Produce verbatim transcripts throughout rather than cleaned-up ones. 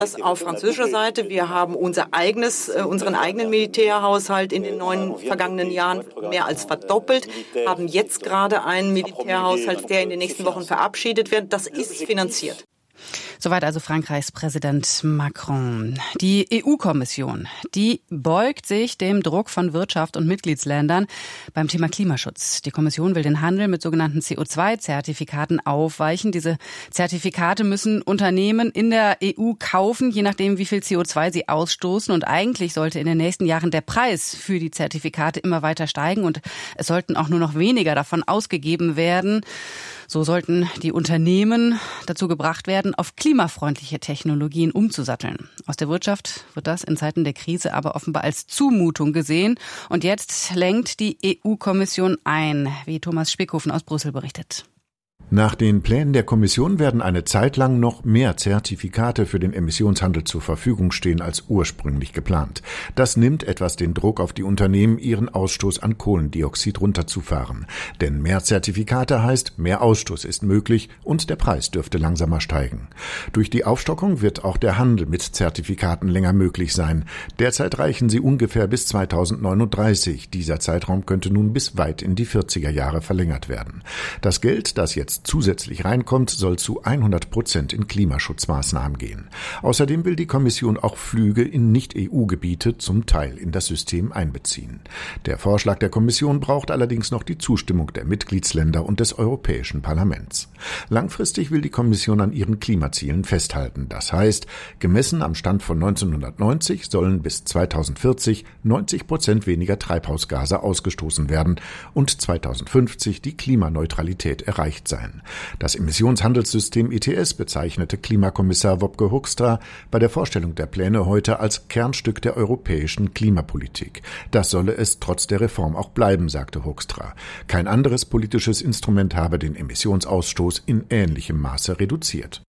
Auf französischer Seite, wir haben unser eigenes, äh, unseren eigenen Militärhaushalt in den neun vergangenen Jahren mehr als verdoppelt, haben jetzt gerade einen Militärhaushalt, der in den nächsten Wochen verabschiedet wird. Das ist finanziert. Soweit also Frankreichs Präsident Macron. Die E U-Kommission, die beugt sich dem Druck von Wirtschaft und Mitgliedsländern beim Thema Klimaschutz. Die Kommission will den Handel mit sogenannten C O zwei Zertifikaten aufweichen. Diese Zertifikate müssen Unternehmen in der E U kaufen, je nachdem, wie viel C O zwei sie ausstoßen. Und eigentlich sollte in den nächsten Jahren der Preis für die Zertifikate immer weiter steigen und es sollten auch nur noch weniger davon ausgegeben werden. So sollten die Unternehmen dazu gebracht werden, auf klimafreundliche Technologien umzusatteln. Aus der Wirtschaft wird das in Zeiten der Krise aber offenbar als Zumutung gesehen. Und jetzt lenkt die E U-Kommission ein, wie Thomas Spickhofen aus Brüssel berichtet. Nach den Plänen der Kommission werden eine Zeit lang noch mehr Zertifikate für den Emissionshandel zur Verfügung stehen als ursprünglich geplant. Das nimmt etwas den Druck auf die Unternehmen, ihren Ausstoß an Kohlendioxid runterzufahren. Denn mehr Zertifikate heißt, mehr Ausstoß ist möglich und der Preis dürfte langsamer steigen. Durch die Aufstockung wird auch der Handel mit Zertifikaten länger möglich sein. Derzeit reichen sie ungefähr bis zweitausendneununddreißig. Dieser Zeitraum könnte nun bis weit in die vierziger Jahre verlängert werden. Das Geld, das jetzt zusätzlich reinkommt, soll zu hundert Prozent in Klimaschutzmaßnahmen gehen. Außerdem will die Kommission auch Flüge in Nicht-E U-Gebiete zum Teil in das System einbeziehen. Der Vorschlag der Kommission braucht allerdings noch die Zustimmung der Mitgliedsländer und des Europäischen Parlaments. Langfristig will die Kommission an ihren Klimazielen festhalten. Das heißt, gemessen am Stand von neunzehnhundertneunzig sollen bis zweitausendvierzig neunzig Prozent weniger Treibhausgase ausgestoßen werden und zweitausendfünfzig die Klimaneutralität erreicht sein. Das Emissionshandelssystem E T S bezeichnete Klimakommissar Wopke Hoekstra bei der Vorstellung der Pläne heute als Kernstück der europäischen Klimapolitik. Das solle es trotz der Reform auch bleiben, sagte Hoekstra. Kein anderes politisches Instrument habe den Emissionsausstoß in ähnlichem Maße reduziert.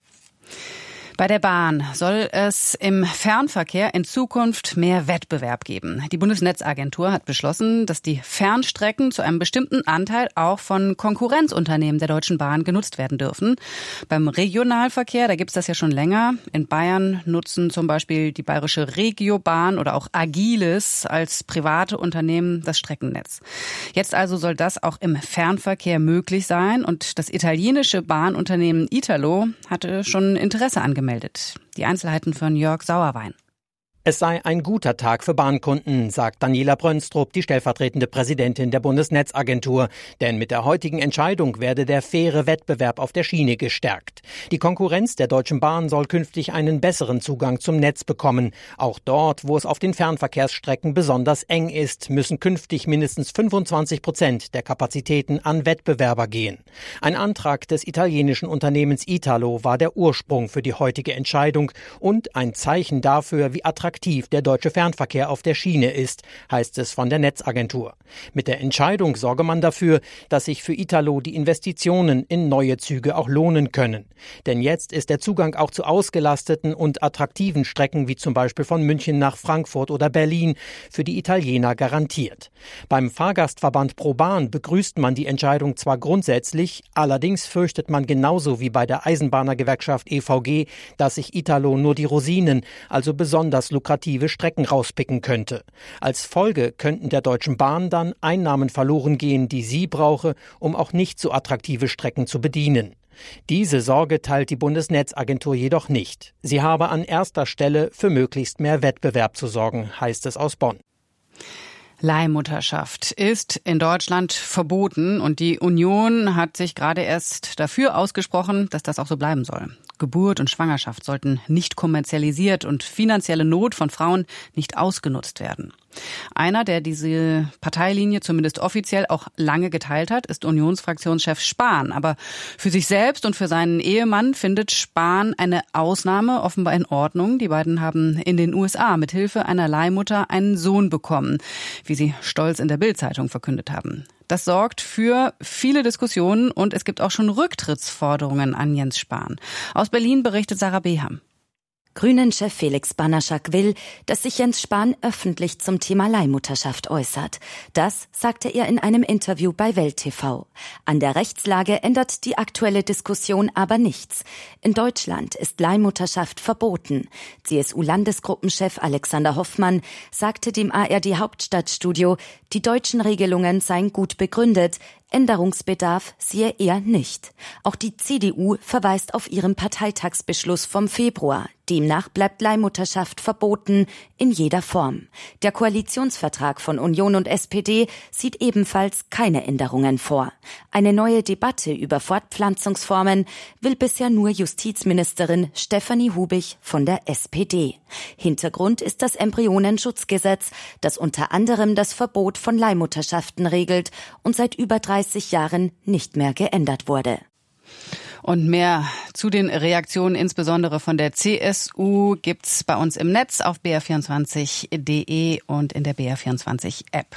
Bei der Bahn soll es im Fernverkehr in Zukunft mehr Wettbewerb geben. Die Bundesnetzagentur hat beschlossen, dass die Fernstrecken zu einem bestimmten Anteil auch von Konkurrenzunternehmen der Deutschen Bahn genutzt werden dürfen. Beim Regionalverkehr, da gibt es das ja schon länger. In Bayern nutzen zum Beispiel die bayerische Regiobahn oder auch Agilis als private Unternehmen das Streckennetz. Jetzt also soll das auch im Fernverkehr möglich sein. Und das italienische Bahnunternehmen Italo hatte schon Interesse angemeldet. Die Einzelheiten von Jörg Sauerwein. Es sei ein guter Tag für Bahnkunden, sagt Daniela Brönstrup, die stellvertretende Präsidentin der Bundesnetzagentur. Denn mit der heutigen Entscheidung werde der faire Wettbewerb auf der Schiene gestärkt. Die Konkurrenz der Deutschen Bahn soll künftig einen besseren Zugang zum Netz bekommen. Auch dort, wo es auf den Fernverkehrsstrecken besonders eng ist, müssen künftig mindestens fünfundzwanzig Prozent der Kapazitäten an Wettbewerber gehen. Ein Antrag des italienischen Unternehmens Italo war der Ursprung für die heutige Entscheidung und ein Zeichen dafür, wie attraktiv aktiv der deutsche Fernverkehr auf der Schiene ist, heißt es von der Netzagentur. Mit der Entscheidung sorge man dafür, dass sich für Italo die Investitionen in neue Züge auch lohnen können. Denn jetzt ist der Zugang auch zu ausgelasteten und attraktiven Strecken wie zum Beispiel von München nach Frankfurt oder Berlin für die Italiener garantiert. Beim Fahrgastverband ProBahn begrüßt man die Entscheidung zwar grundsätzlich, allerdings fürchtet man genauso wie bei der Eisenbahnergewerkschaft E V G, dass sich Italo nur die Rosinen, also besonders lukrative Strecken rauspicken könnte. Als Folge könnten der Deutschen Bahn dann Einnahmen verloren gehen, die sie brauche, um auch nicht so attraktive Strecken zu bedienen. Diese Sorge teilt die Bundesnetzagentur jedoch nicht. Sie habe an erster Stelle für möglichst mehr Wettbewerb zu sorgen, heißt es aus Bonn. Leihmutterschaft ist in Deutschland verboten und die Union hat sich gerade erst dafür ausgesprochen, dass das auch so bleiben soll. Geburt und Schwangerschaft sollten nicht kommerzialisiert und finanzielle Not von Frauen nicht ausgenutzt werden. Einer, der diese Parteilinie zumindest offiziell auch lange geteilt hat, ist Unionsfraktionschef Spahn. Aber für sich selbst und für seinen Ehemann findet Spahn eine Ausnahme offenbar in Ordnung. Die beiden haben in den U S A mit Hilfe einer Leihmutter einen Sohn bekommen, wie sie stolz in der Bild-Zeitung verkündet haben. Das sorgt für viele Diskussionen und es gibt auch schon Rücktrittsforderungen an Jens Spahn. Aus Berlin berichtet Sarah Beham. Grünen-Chef Felix Banaschak will, dass sich Jens Spahn öffentlich zum Thema Leihmutterschaft äußert. Das sagte er in einem Interview bei Welt T V. An der Rechtslage ändert die aktuelle Diskussion aber nichts. In Deutschland ist Leihmutterschaft verboten. C S U-Landesgruppenchef Alexander Hoffmann sagte dem A R D-Hauptstadtstudio, die deutschen Regelungen seien gut begründet. Änderungsbedarf sehe er nicht. Auch die C D U verweist auf ihren Parteitagsbeschluss vom Februar. Demnach bleibt Leihmutterschaft verboten in jeder Form. Der Koalitionsvertrag von Union und S P D sieht ebenfalls keine Änderungen vor. Eine neue Debatte über Fortpflanzungsformen will bisher nur Justizministerin Stefanie Hubich von der S P D. Hintergrund ist das Embryonenschutzgesetz, das unter anderem das Verbot von Leihmutterschaften regelt und seit über dreißig Jahren nicht mehr geändert wurde. Und mehr zu den Reaktionen, insbesondere von der C S U, gibt's bei uns im Netz auf b r vierundzwanzig punkt d e und in der B R vierundzwanzig App.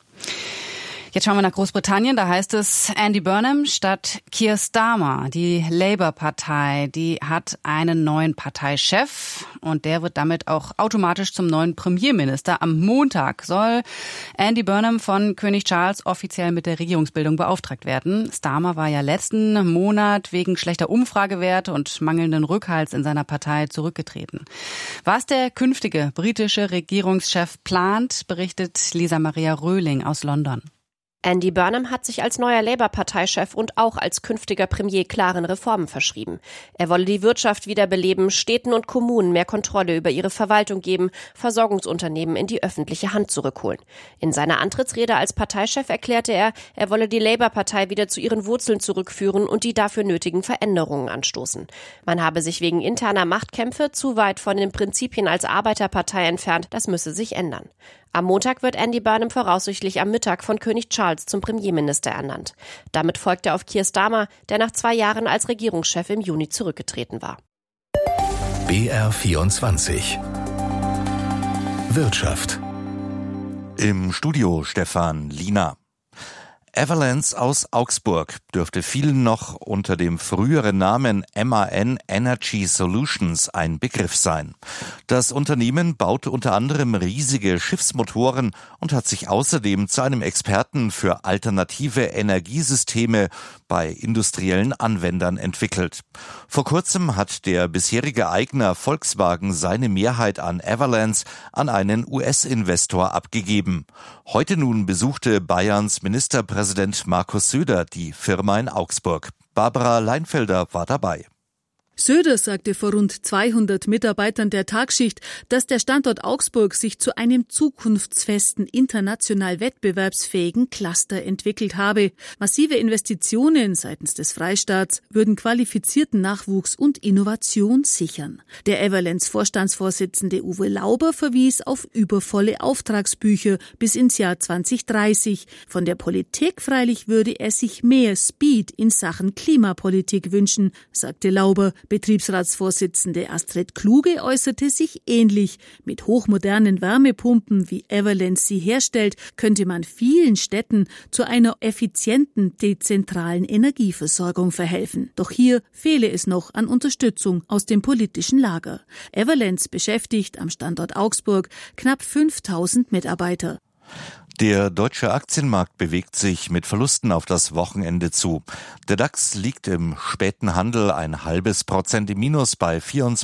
Jetzt schauen wir nach Großbritannien. Da heißt es Andy Burnham statt Keir Starmer. Die Labour-Partei, die hat einen neuen Parteichef und der wird damit auch automatisch zum neuen Premierminister. Am Montag soll Andy Burnham von König Charles offiziell mit der Regierungsbildung beauftragt werden. Starmer war ja letzten Monat wegen schlechter Umfragewerte und mangelnden Rückhalts in seiner Partei zurückgetreten. Was der künftige britische Regierungschef plant, berichtet Lisa Maria Röhling aus London. Andy Burnham hat sich als neuer Labour-Parteichef und auch als künftiger Premier klaren Reformen verschrieben. Er wolle die Wirtschaft wiederbeleben, Städten und Kommunen mehr Kontrolle über ihre Verwaltung geben, Versorgungsunternehmen in die öffentliche Hand zurückholen. In seiner Antrittsrede als Parteichef erklärte er, er wolle die Labour-Partei wieder zu ihren Wurzeln zurückführen und die dafür nötigen Veränderungen anstoßen. Man habe sich wegen interner Machtkämpfe zu weit von den Prinzipien als Arbeiterpartei entfernt, das müsse sich ändern. Am Montag wird Andy Burnham voraussichtlich am Mittag von König Charles zum Premierminister ernannt. Damit folgt er auf Keir Starmer, der nach zwei Jahren als Regierungschef im Juni zurückgetreten war. B R vierundzwanzig Wirtschaft. Im Studio Stefan Liener. Everlands aus Augsburg dürfte vielen noch unter dem früheren Namen M A N Energy Solutions ein Begriff sein. Das Unternehmen baute unter anderem riesige Schiffsmotoren und hat sich außerdem zu einem Experten für alternative Energiesysteme bei industriellen Anwendern entwickelt. Vor kurzem hat der bisherige Eigner Volkswagen seine Mehrheit an Everlands an einen U S-Investor abgegeben. Heute nun besuchte Bayerns Ministerpräsident Präsident Markus Söder die Firma in Augsburg. Barbara Leinfelder war dabei. Söder sagte vor rund zweihundert Mitarbeitern der Tagschicht, dass der Standort Augsburg sich zu einem zukunftsfesten, international wettbewerbsfähigen Cluster entwickelt habe. Massive Investitionen seitens des Freistaats würden qualifizierten Nachwuchs und Innovation sichern. Der Everlands Vorstandsvorsitzende Uwe Lauber verwies auf übervolle Auftragsbücher bis ins Jahr zwanzig dreißig. Von der Politik freilich würde er sich mehr Speed in Sachen Klimapolitik wünschen, sagte Lauber. Betriebsratsvorsitzende Astrid Kluge äußerte sich ähnlich. Mit hochmodernen Wärmepumpen, wie Everlands sie herstellt, könnte man vielen Städten zu einer effizienten, dezentralen Energieversorgung verhelfen. Doch hier fehle es noch an Unterstützung aus dem politischen Lager. Everlands beschäftigt am Standort Augsburg knapp fünftausend Mitarbeiter. Der deutsche Aktienmarkt bewegt sich mit Verlusten auf das Wochenende zu. Der DAX liegt im späten Handel ein halbes Prozent im Minus bei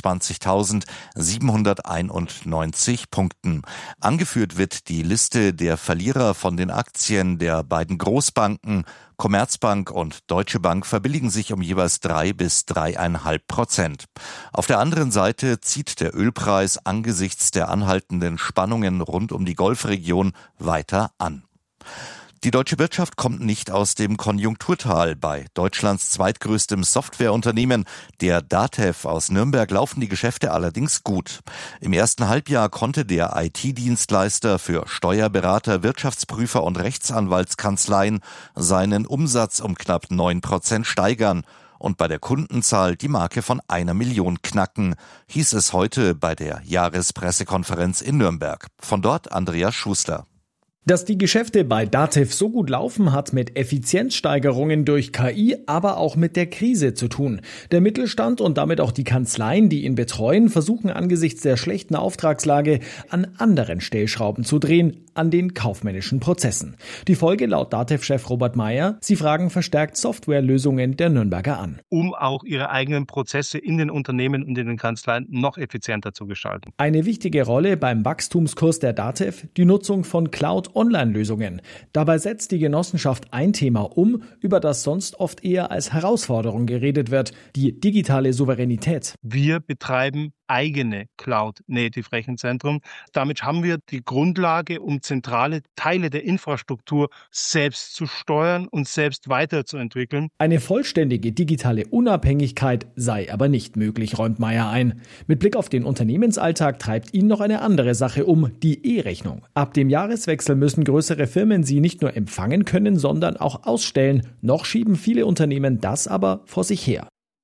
vierundzwanzigtausendsiebenhunderteinundneunzig Punkten. Angeführt wird die Liste der Verlierer von den Aktien der beiden Großbanken. Commerzbank und Deutsche Bank verbilligen sich um jeweils drei bis dreieinhalb Prozent. Auf der anderen Seite zieht der Ölpreis angesichts der anhaltenden Spannungen rund um die Golfregion weiter an. Die deutsche Wirtschaft kommt nicht aus dem Konjunkturtal. Bei Deutschlands zweitgrößtem Softwareunternehmen, der DATEV aus Nürnberg, laufen die Geschäfte allerdings gut. Im ersten Halbjahr konnte der I T-Dienstleister für Steuerberater, Wirtschaftsprüfer und Rechtsanwaltskanzleien seinen Umsatz um knapp neun Prozent steigern und bei der Kundenzahl die Marke von einer Million knacken, hieß es heute bei der Jahrespressekonferenz in Nürnberg. Von dort Andreas Schuster. Dass die Geschäfte bei Dativ so gut laufen, hat mit Effizienzsteigerungen durch K I, aber auch mit der Krise zu tun. Der Mittelstand und damit auch die Kanzleien, die ihn betreuen, versuchen angesichts der schlechten Auftragslage an anderen Stellschrauben zu drehen, an den kaufmännischen Prozessen. Die Folge laut Dativ-Chef Robert Meyer: Sie fragen verstärkt Softwarelösungen der Nürnberger an, um auch ihre eigenen Prozesse in den Unternehmen und in den Kanzleien noch effizienter zu gestalten. Eine wichtige Rolle beim Wachstumskurs der Dativ die Nutzung von Cloud-Online-Lösungen. Dabei setzt die Genossenschaft ein Thema um, über das sonst oft eher als Herausforderung geredet wird: die digitale Souveränität. Wir betreiben eigene Cloud-Native-Rechenzentrum. Damit haben wir die Grundlage, um zentrale Teile der Infrastruktur selbst zu steuern und selbst weiterzuentwickeln. Eine vollständige digitale Unabhängigkeit sei aber nicht möglich, räumt Meyer ein. Mit Blick auf den Unternehmensalltag treibt ihn noch eine andere Sache um: die E-Rechnung. Ab dem Jahreswechsel müssen größere Firmen sie nicht nur empfangen können, sondern auch ausstellen. Noch schieben viele Unternehmen das aber vor sich her.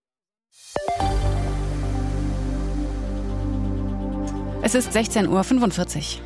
Es ist sechzehn Uhr fünfundvierzig.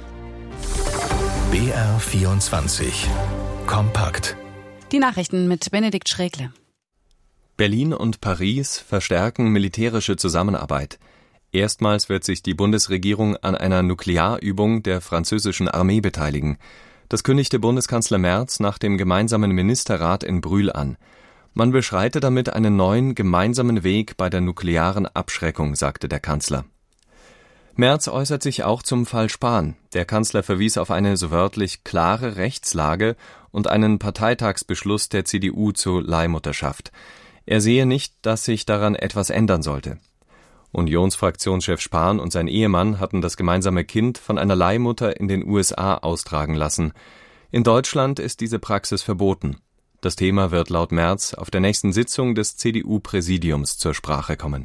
B R vierundzwanzig. Kompakt. Die Nachrichten mit Benedikt Schrägle. Berlin und Paris verstärken militärische Zusammenarbeit. Erstmals wird sich die Bundesregierung an einer Nuklearübung der französischen Armee beteiligen. Das kündigte Bundeskanzler Merz nach dem gemeinsamen Ministerrat in Brühl an. Man beschreite damit einen neuen gemeinsamen Weg bei der nuklearen Abschreckung, sagte der Kanzler. Merz äußert sich auch zum Fall Spahn. Der Kanzler verwies auf eine so wörtlich klare Rechtslage und einen Parteitagsbeschluss der C D U zur Leihmutterschaft. Er sehe nicht, dass sich daran etwas ändern sollte. Unionsfraktionschef Spahn und sein Ehemann hatten das gemeinsame Kind von einer Leihmutter in den U S A austragen lassen. In Deutschland ist diese Praxis verboten. Das Thema wird laut Merz auf der nächsten Sitzung des C D U-Präsidiums zur Sprache kommen.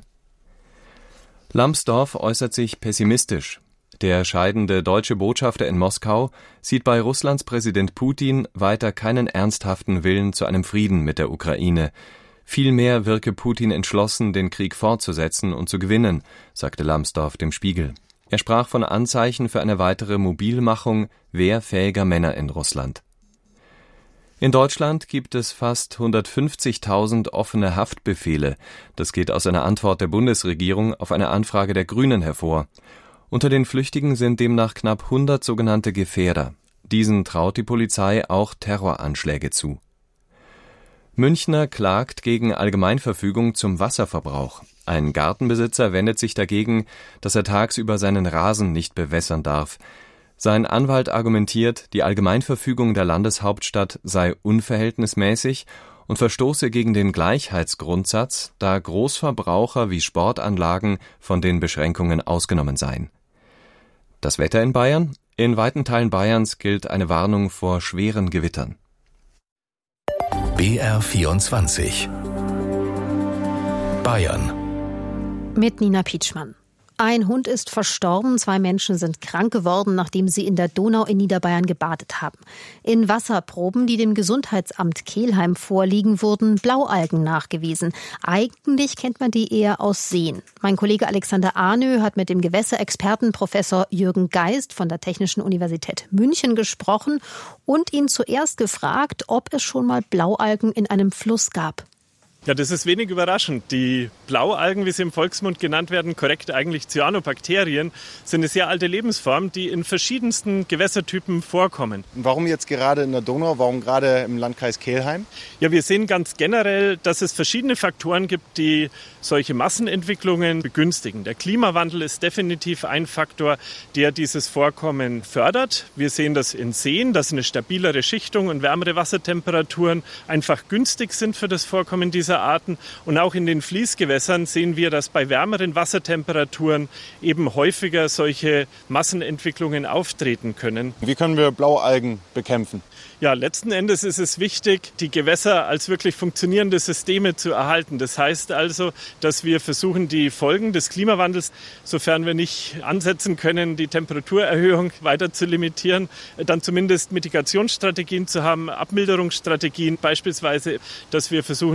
Lambsdorff äußert sich pessimistisch. Der scheidende deutsche Botschafter in Moskau sieht bei Russlands Präsident Putin weiter keinen ernsthaften Willen zu einem Frieden mit der Ukraine. Vielmehr wirke Putin entschlossen, den Krieg fortzusetzen und zu gewinnen, sagte Lambsdorff dem Spiegel. Er sprach von Anzeichen für eine weitere Mobilmachung wehrfähiger Männer in Russland. In Deutschland gibt es fast hundertfünfzigtausend offene Haftbefehle. Das geht aus einer Antwort der Bundesregierung auf eine Anfrage der Grünen hervor. Unter den Flüchtigen sind demnach knapp hundert sogenannte Gefährder. Diesen traut die Polizei auch Terroranschläge zu. Münchner klagt gegen Allgemeinverfügung zum Wasserverbrauch. Ein Gartenbesitzer wendet sich dagegen, dass er tagsüber seinen Rasen nicht bewässern darf. Sein Anwalt argumentiert, die Allgemeinverfügung der Landeshauptstadt sei unverhältnismäßig und verstoße gegen den Gleichheitsgrundsatz, da Großverbraucher wie Sportanlagen von den Beschränkungen ausgenommen seien. Das Wetter in Bayern? In weiten Teilen Bayerns gilt eine Warnung vor schweren Gewittern. B R vierundzwanzig. Bayern. Mit Nina Pietschmann. Ein Hund ist verstorben, zwei Menschen sind krank geworden, nachdem sie in der Donau in Niederbayern gebadet haben. In Wasserproben, die dem Gesundheitsamt Kelheim vorliegen, wurden Blaualgen nachgewiesen. Eigentlich kennt man die eher aus Seen. Mein Kollege Alexander Arnö hat mit dem Gewässerexperten Professor Jürgen Geist von der Technischen Universität München gesprochen und ihn zuerst gefragt, ob es schon mal Blaualgen in einem Fluss gab. Ja, das ist wenig überraschend. Die Blaualgen, wie sie im Volksmund genannt werden, korrekt eigentlich Cyanobakterien, sind eine sehr alte Lebensform, die in verschiedensten Gewässertypen vorkommen. Und warum jetzt gerade in der Donau, warum gerade im Landkreis Kelheim? Ja, wir sehen ganz generell, dass es verschiedene Faktoren gibt, die solche Massenentwicklungen begünstigen. Der Klimawandel ist definitiv ein Faktor, der dieses Vorkommen fördert. Wir sehen das in Seen, dass eine stabilere Schichtung und wärmere Wassertemperaturen einfach günstig sind für das Vorkommen dieser Arten. Und auch in den Fließgewässern sehen wir, dass bei wärmeren Wassertemperaturen eben häufiger solche Massenentwicklungen auftreten können. Wie können wir Blaualgen bekämpfen? Ja, letzten Endes ist es wichtig, die Gewässer als wirklich funktionierende Systeme zu erhalten. Das heißt also, dass wir versuchen, die Folgen des Klimawandels, sofern wir nicht ansetzen können, die Temperaturerhöhung weiter zu limitieren, dann zumindest Mitigationsstrategien zu haben, Abmilderungsstrategien, beispielsweise, dass wir versuchen, den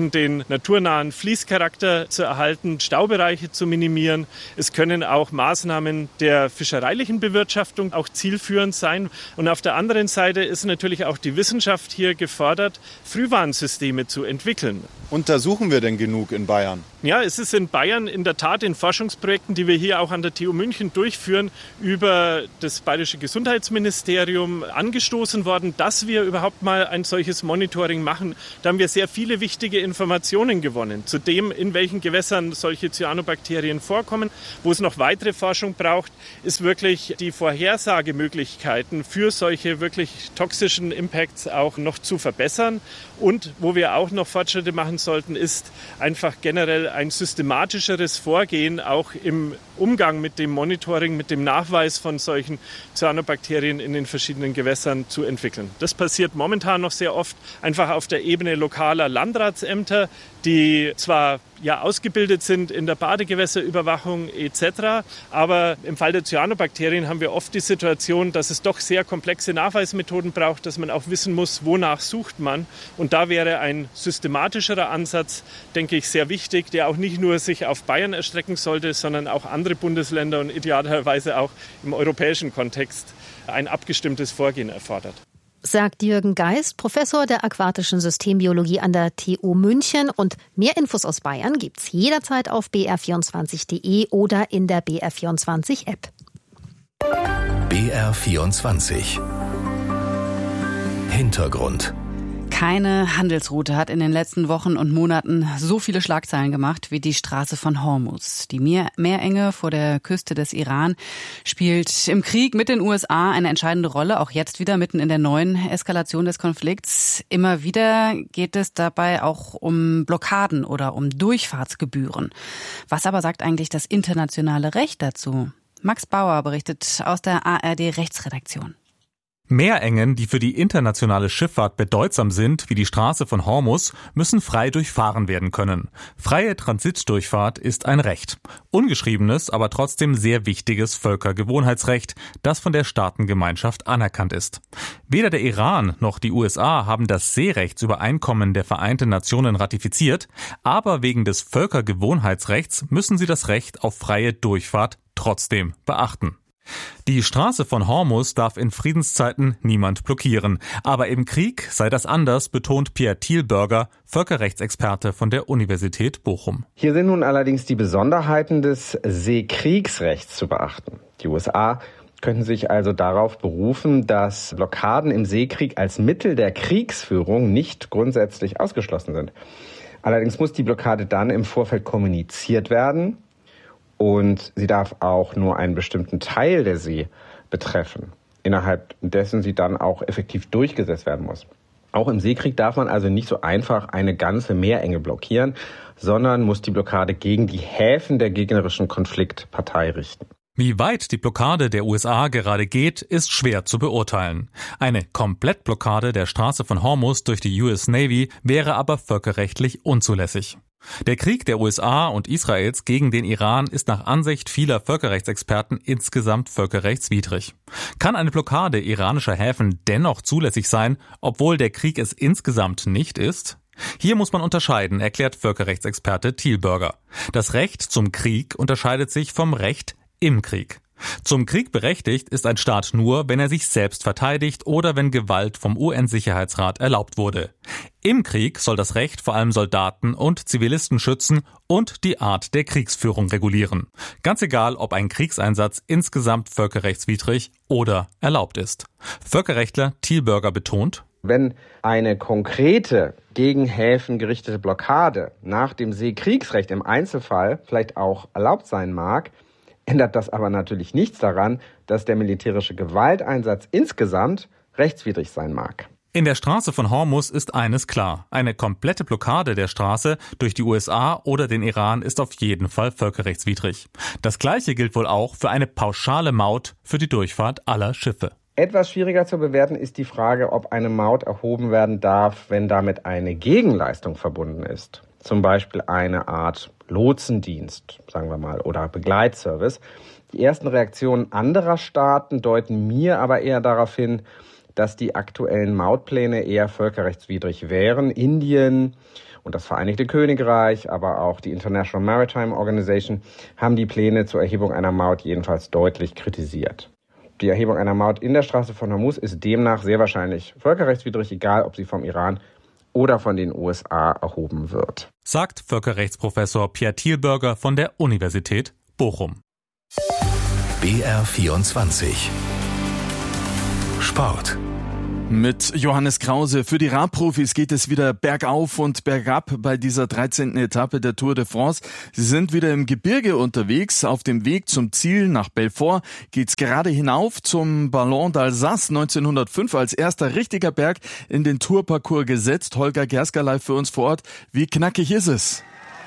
naturnahen Fließcharakter zu erhalten, Staubereiche zu minimieren. Es können auch Maßnahmen der fischereilichen Bewirtschaftung auch zielführend sein. Und auf der anderen Seite ist natürlich auch die Wissenschaft hier gefordert, Frühwarnsysteme zu entwickeln. Untersuchen wir denn genug in Bayern? Ja, es ist in Bayern in der Tat in Forschungsprojekten, die wir hier auch an der T U München durchführen, über das Bayerische Gesundheitsministerium angestoßen worden, dass wir überhaupt mal ein solches Monitoring machen. Da haben wir sehr viele wichtige Informationen gewonnen zu dem, in welchen Gewässern solche Cyanobakterien vorkommen. Wo es noch weitere Forschung braucht, ist wirklich die Vorhersagemöglichkeiten für solche wirklich toxischen Impacts auch noch zu verbessern. Und wo wir auch noch Fortschritte machen sollten, ist einfach generell ein systematischeres Vorgehen auch im Umgang mit dem Monitoring, mit dem Nachweis von solchen Cyanobakterien in den verschiedenen Gewässern zu entwickeln. Das passiert momentan noch sehr oft einfach auf der Ebene lokaler Landratsämter, die zwar ja ausgebildet sind in der Badegewässerüberwachung et cetera, aber im Fall der Cyanobakterien haben wir oft die Situation, dass es doch sehr komplexe Nachweismethoden braucht, dass man auch wissen muss, wonach sucht man. Und da wäre ein systematischerer Ansatz, denke ich, sehr wichtig, der auch nicht nur sich auf Bayern erstrecken sollte, sondern auch andere Bundesländer und idealerweise auch im europäischen Kontext ein abgestimmtes Vorgehen erfordert. Sagt Jürgen Geist, Professor der aquatischen Systembiologie an der T U München. Und mehr Infos aus Bayern gibt's jederzeit auf b r vierundzwanzig punkt d e oder in der B R vierundzwanzig App. B R vierundzwanzig Hintergrund. Keine Handelsroute hat in den letzten Wochen und Monaten so viele Schlagzeilen gemacht wie die Straße von Hormuz. Die Meerenge vor der Küste des Iran spielt im Krieg mit den U S A eine entscheidende Rolle, auch jetzt wieder mitten in der neuen Eskalation des Konflikts. Immer wieder geht es dabei auch um Blockaden oder um Durchfahrtsgebühren. Was aber sagt eigentlich das internationale Recht dazu? Max Bauer berichtet aus der A R D-Rechtsredaktion. Meerengen, die für die internationale Schifffahrt bedeutsam sind, wie die Straße von Hormuz, müssen frei durchfahren werden können. Freie Transitdurchfahrt ist ein Recht. Ungeschriebenes, aber trotzdem sehr wichtiges Völkergewohnheitsrecht, das von der Staatengemeinschaft anerkannt ist. Weder der Iran noch die U S A haben das Seerechtsübereinkommen der Vereinten Nationen ratifiziert, aber wegen des Völkergewohnheitsrechts müssen sie das Recht auf freie Durchfahrt trotzdem beachten. Die Straße von Hormuz darf in Friedenszeiten niemand blockieren. Aber im Krieg sei das anders, betont Pierre Thielberger, Völkerrechtsexperte von der Universität Bochum. Hier sind nun allerdings die Besonderheiten des Seekriegsrechts zu beachten. Die U S A könnten sich also darauf berufen, dass Blockaden im Seekrieg als Mittel der Kriegsführung nicht grundsätzlich ausgeschlossen sind. Allerdings muss die Blockade dann im Vorfeld kommuniziert werden. Und sie darf auch nur einen bestimmten Teil der See betreffen, innerhalb dessen sie dann auch effektiv durchgesetzt werden muss. Auch im Seekrieg darf man also nicht so einfach eine ganze Meerenge blockieren, sondern muss die Blockade gegen die Häfen der gegnerischen Konfliktpartei richten. Wie weit die Blockade der U S A gerade geht, ist schwer zu beurteilen. Eine Komplettblockade der Straße von Hormuz durch die U S Navy wäre aber völkerrechtlich unzulässig. Der Krieg der U S A und Israels gegen den Iran ist nach Ansicht vieler Völkerrechtsexperten insgesamt völkerrechtswidrig. Kann eine Blockade iranischer Häfen dennoch zulässig sein, obwohl der Krieg es insgesamt nicht ist? Hier muss man unterscheiden, erklärt Völkerrechtsexperte Thielberger. Das Recht zum Krieg unterscheidet sich vom Recht im Krieg. Zum Krieg berechtigt ist ein Staat nur, wenn er sich selbst verteidigt oder wenn Gewalt vom U N-Sicherheitsrat erlaubt wurde. Im Krieg soll das Recht vor allem Soldaten und Zivilisten schützen und die Art der Kriegsführung regulieren. Ganz egal, ob ein Kriegseinsatz insgesamt völkerrechtswidrig oder erlaubt ist. Völkerrechtler Thielberger betont: Wenn eine konkrete gegen Häfen gerichtete Blockade nach dem Seekriegsrecht im Einzelfall vielleicht auch erlaubt sein mag, ändert das aber natürlich nichts daran, dass der militärische Gewalteinsatz insgesamt rechtswidrig sein mag. In der Straße von Hormuz ist eines klar. Eine komplette Blockade der Straße durch die U S A oder den Iran ist auf jeden Fall völkerrechtswidrig. Das Gleiche gilt wohl auch für eine pauschale Maut für die Durchfahrt aller Schiffe. Etwas schwieriger zu bewerten ist die Frage, ob eine Maut erhoben werden darf, wenn damit eine Gegenleistung verbunden ist. Zum Beispiel eine Art Lotsendienst, sagen wir mal, oder Begleitservice. Die ersten Reaktionen anderer Staaten deuten mir aber eher darauf hin, dass die aktuellen Mautpläne eher völkerrechtswidrig wären. Indien Und das Vereinigte Königreich, aber auch die International Maritime Organization haben die Pläne zur Erhebung einer Maut jedenfalls deutlich kritisiert. Die Erhebung einer Maut in der Straße von Hormuz ist demnach sehr wahrscheinlich völkerrechtswidrig, egal ob sie vom Iran oder von den U S A erhoben wird. Sagt Völkerrechtsprofessor Pierre Thielberger von der Universität Bochum. B R vierundzwanzig Sport. Mit Johannes Krause. Für die Radprofis geht es wieder bergauf und bergab bei dieser dreizehnten Etappe der Tour de France. Sie sind wieder im Gebirge unterwegs. Auf dem Weg zum Ziel nach Belfort geht's gerade hinauf zum Ballon d'Alsace, neunzehnhundertfünf als erster richtiger Berg in den Tourparcours gesetzt. Holger Gersker live für uns vor Ort. Wie knackig ist es?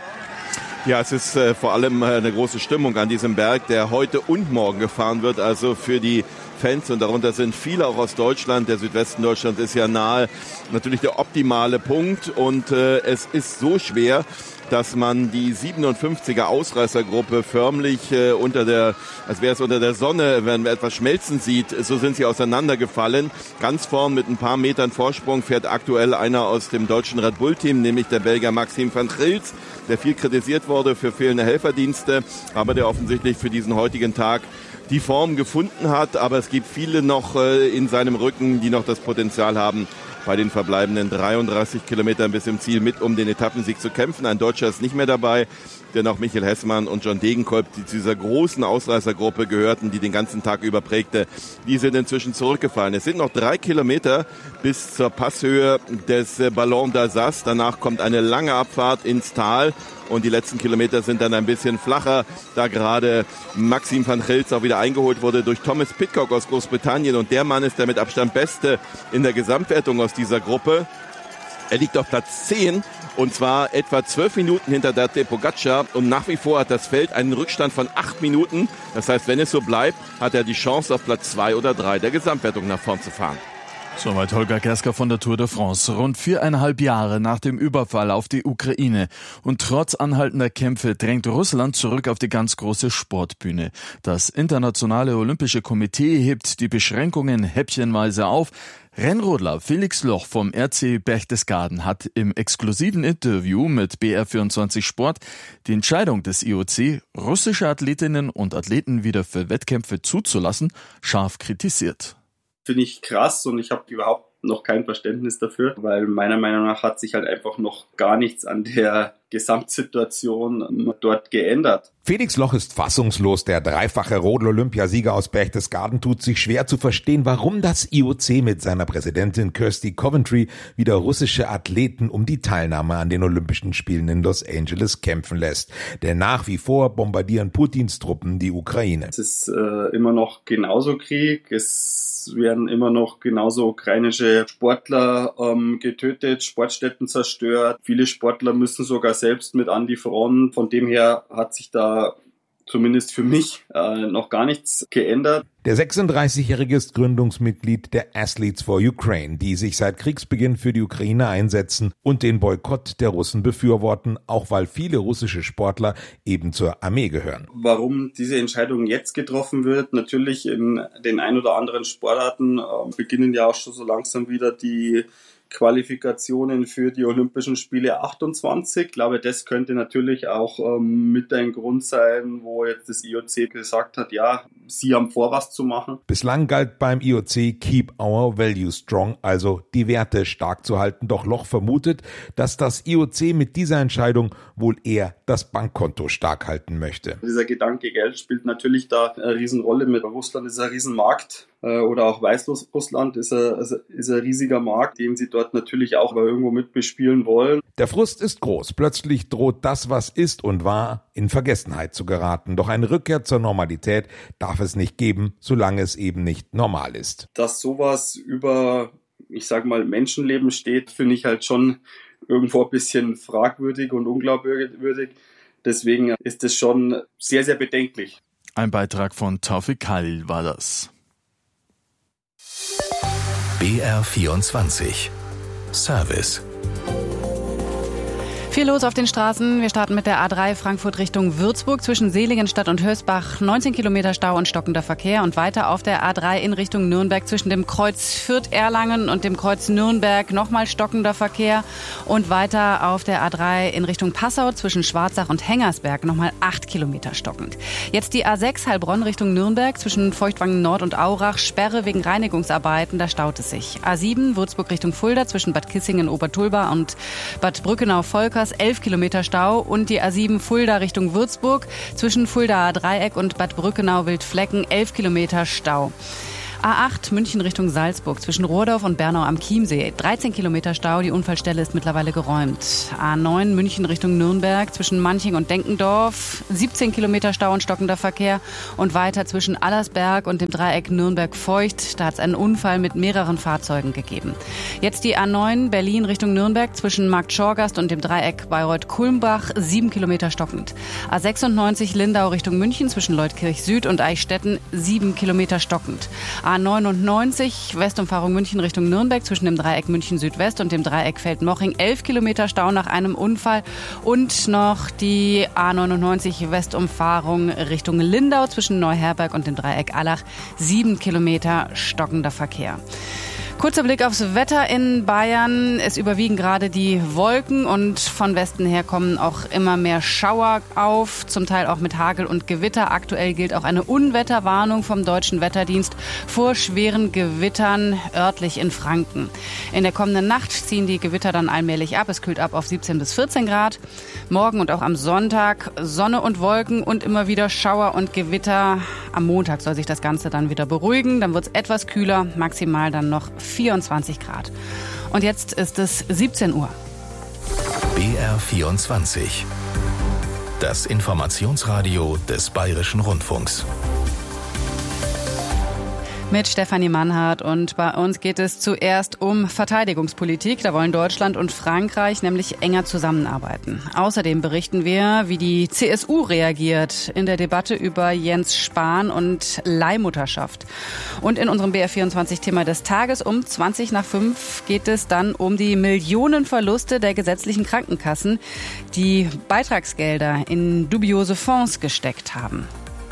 Ja, es ist äh, vor allem äh, eine große Stimmung an diesem Berg, der heute und morgen gefahren wird. Also für die Fans, und darunter sind viele auch aus Deutschland. Der Südwesten Deutschlands ist ja nahe natürlich der optimale Punkt. Und äh, es ist so schwer, dass man die siebenundfünfziger Ausreißergruppe förmlich äh, unter der, als wäre es unter der Sonne, wenn man etwas schmelzen sieht, so sind sie auseinandergefallen. Ganz vorn mit ein paar Metern Vorsprung fährt aktuell einer aus dem deutschen Red Bull-Team, nämlich der Belgier Maxime van Gils, der viel kritisiert wurde für fehlende Helferdienste, aber der offensichtlich für diesen heutigen Tag die Form gefunden hat. Aber es gibt viele noch äh, in seinem Rücken, die noch das Potenzial haben, bei den verbleibenden dreiunddreißig Kilometern bis zum Ziel mit um den Etappensieg zu kämpfen. Ein Deutscher ist nicht mehr dabei, denn auch Michael Hessmann und John Degenkolb, die zu dieser großen Ausreißergruppe gehörten, die den ganzen Tag über prägte, die sind inzwischen zurückgefallen. Es sind noch drei Kilometer bis zur Passhöhe des Ballon d'Alsace. Danach kommt eine lange Abfahrt ins Tal. Und die letzten Kilometer sind dann ein bisschen flacher, da gerade Maxime van Gils auch wieder eingeholt wurde durch Thomas Pidcock aus Großbritannien. Und der Mann ist der mit Abstand Beste in der Gesamtwertung aus dieser Gruppe. Er liegt auf Platz zehn und zwar etwa zwölf Minuten hinter Tadej Pogačar. Und nach wie vor hat das Feld einen Rückstand von acht Minuten. Das heißt, wenn es so bleibt, hat er die Chance, auf Platz zwei oder drei der Gesamtwertung nach vorn zu fahren. Soweit Holger Gersker von der Tour de France. Rund viereinhalb Jahre nach dem Überfall auf die Ukraine und trotz anhaltender Kämpfe drängt Russland zurück auf die ganz große Sportbühne. Das Internationale Olympische Komitee hebt die Beschränkungen häppchenweise auf. Rennrodler Felix Loch vom R C Berchtesgaden hat im exklusiven Interview mit B R vierundzwanzig Sport die Entscheidung des I O C, russische Athletinnen und Athleten wieder für Wettkämpfe zuzulassen, scharf kritisiert. Finde ich krass und ich habe überhaupt noch kein Verständnis dafür, weil meiner Meinung nach hat sich halt einfach noch gar nichts an der Gesamtsituation dort geändert. Felix Loch ist fassungslos. Der dreifache Rodel-Olympiasieger aus Berchtesgaden tut sich schwer zu verstehen, warum das I O C mit seiner Präsidentin Kirsty Coventry wieder russische Athleten um die Teilnahme an den Olympischen Spielen in Los Angeles kämpfen lässt. Denn nach wie vor bombardieren Putins Truppen die Ukraine. Es ist äh, immer noch genauso Krieg. Es werden immer noch genauso ukrainische Sportler ähm, getötet, Sportstätten zerstört. Viele Sportler müssen sogar selbst mit an die Front. Von dem her hat sich da zumindest für mich äh, noch gar nichts geändert. Der sechsunddreißigjährige ist Gründungsmitglied der Athletes for Ukraine, die sich seit Kriegsbeginn für die Ukraine einsetzen und den Boykott der Russen befürworten, auch weil viele russische Sportler eben zur Armee gehören. Warum diese Entscheidung jetzt getroffen wird, natürlich in den ein oder anderen Sportarten äh, beginnen ja auch schon so langsam wieder die Qualifikationen für die Olympischen Spiele achtundzwanzig. Ich glaube, das könnte natürlich auch ähm, mit ein Grund sein, wo jetzt das I O C gesagt hat, ja, sie haben vor, was zu machen. Bislang galt beim I O C Keep Our Values Strong, also die Werte stark zu halten. Doch Loch vermutet, dass das I O C mit dieser Entscheidung wohl eher das Bankkonto stark halten möchte. Dieser Gedanke Geld spielt natürlich da eine Riesenrolle mit. Russland ist ein Riesenmarkt. Oder auch Weißrussland ist ein, ist ein riesiger Markt, den sie dort natürlich auch irgendwo mit bespielen wollen. Der Frust ist groß. Plötzlich droht das, was ist und war, in Vergessenheit zu geraten. Doch eine Rückkehr zur Normalität darf es nicht geben, solange es eben nicht normal ist. Dass sowas über, ich sag mal, Menschenleben steht, finde ich halt schon irgendwo ein bisschen fragwürdig und unglaubwürdig. Deswegen ist es schon sehr, sehr bedenklich. Ein Beitrag von Taufik Khalil war das. B R vierundzwanzig Service. Viel los auf den Straßen. Wir starten mit der A drei Frankfurt Richtung Würzburg zwischen Seligenstadt und Hösbach. neunzehn Kilometer Stau und stockender Verkehr. Und weiter auf der A drei in Richtung Nürnberg zwischen dem Kreuz Fürth-Erlangen und dem Kreuz Nürnberg. Nochmal stockender Verkehr. Und weiter auf der A drei in Richtung Passau zwischen Schwarzach und Hengersberg. Nochmal acht Kilometer stockend. Jetzt die A sechs Heilbronn Richtung Nürnberg zwischen Feuchtwangen Nord und Aurach. Sperre wegen Reinigungsarbeiten. Da staut es sich. A sieben Würzburg Richtung Fulda zwischen Bad Kissingen, Obertulba und Bad Brückenau-Volkers. elf Kilometer Stau und die A sieben Fulda Richtung Würzburg zwischen Fuldaer Dreieck und Bad Brückenau-Wildflecken elf Kilometer Stau. A acht München Richtung Salzburg zwischen Rohrdorf und Bernau am Chiemsee. dreizehn Kilometer Stau, die Unfallstelle ist mittlerweile geräumt. A neun München Richtung Nürnberg zwischen Manching und Denkendorf. siebzehn Kilometer Stau und stockender Verkehr. Und weiter zwischen Allersberg und dem Dreieck Nürnberg-Feucht. Da hat es einen Unfall mit mehreren Fahrzeugen gegeben. Jetzt die A neun Berlin Richtung Nürnberg zwischen Markt Schorgast und dem Dreieck Bayreuth-Kulmbach. sieben Kilometer stockend. A sechsundneunzig Lindau Richtung München zwischen Leutkirch Süd und Eichstätten. sieben Kilometer stockend. A neunundneunzig Westumfahrung München Richtung Nürnberg zwischen dem Dreieck München Südwest und dem Dreieck Feldmoching. elf Kilometer Stau nach einem Unfall. Und noch die A neunundneunzig Westumfahrung Richtung Lindau zwischen Neuherberg und dem Dreieck Allach. sieben Kilometer stockender Verkehr. Kurzer Blick aufs Wetter in Bayern. Es überwiegen gerade die Wolken und von Westen her kommen auch immer mehr Schauer auf, zum Teil auch mit Hagel und Gewitter. Aktuell gilt auch eine Unwetterwarnung vom Deutschen Wetterdienst vor schweren Gewittern örtlich in Franken. In der kommenden Nacht ziehen die Gewitter dann allmählich ab. Es kühlt ab auf siebzehn bis vierzehn Grad. Morgen und auch am Sonntag Sonne und Wolken und immer wieder Schauer und Gewitter. Am Montag soll sich das Ganze dann wieder beruhigen. Dann wird es etwas kühler, maximal dann noch vierundzwanzig Grad. Und jetzt ist es siebzehn Uhr. B R vierundzwanzig. Das Informationsradio des Bayerischen Rundfunks. Mit Stefanie Mannhardt und bei uns geht es zuerst um Verteidigungspolitik. Da wollen Deutschland und Frankreich nämlich enger zusammenarbeiten. Außerdem berichten wir, wie die C S U reagiert in der Debatte über Jens Spahn und Leihmutterschaft. Und in unserem B R vierundzwanzig-Thema des Tages um zwanzig nach fünf geht es dann um die Millionenverluste der gesetzlichen Krankenkassen, die Beitragsgelder in dubiose Fonds gesteckt haben.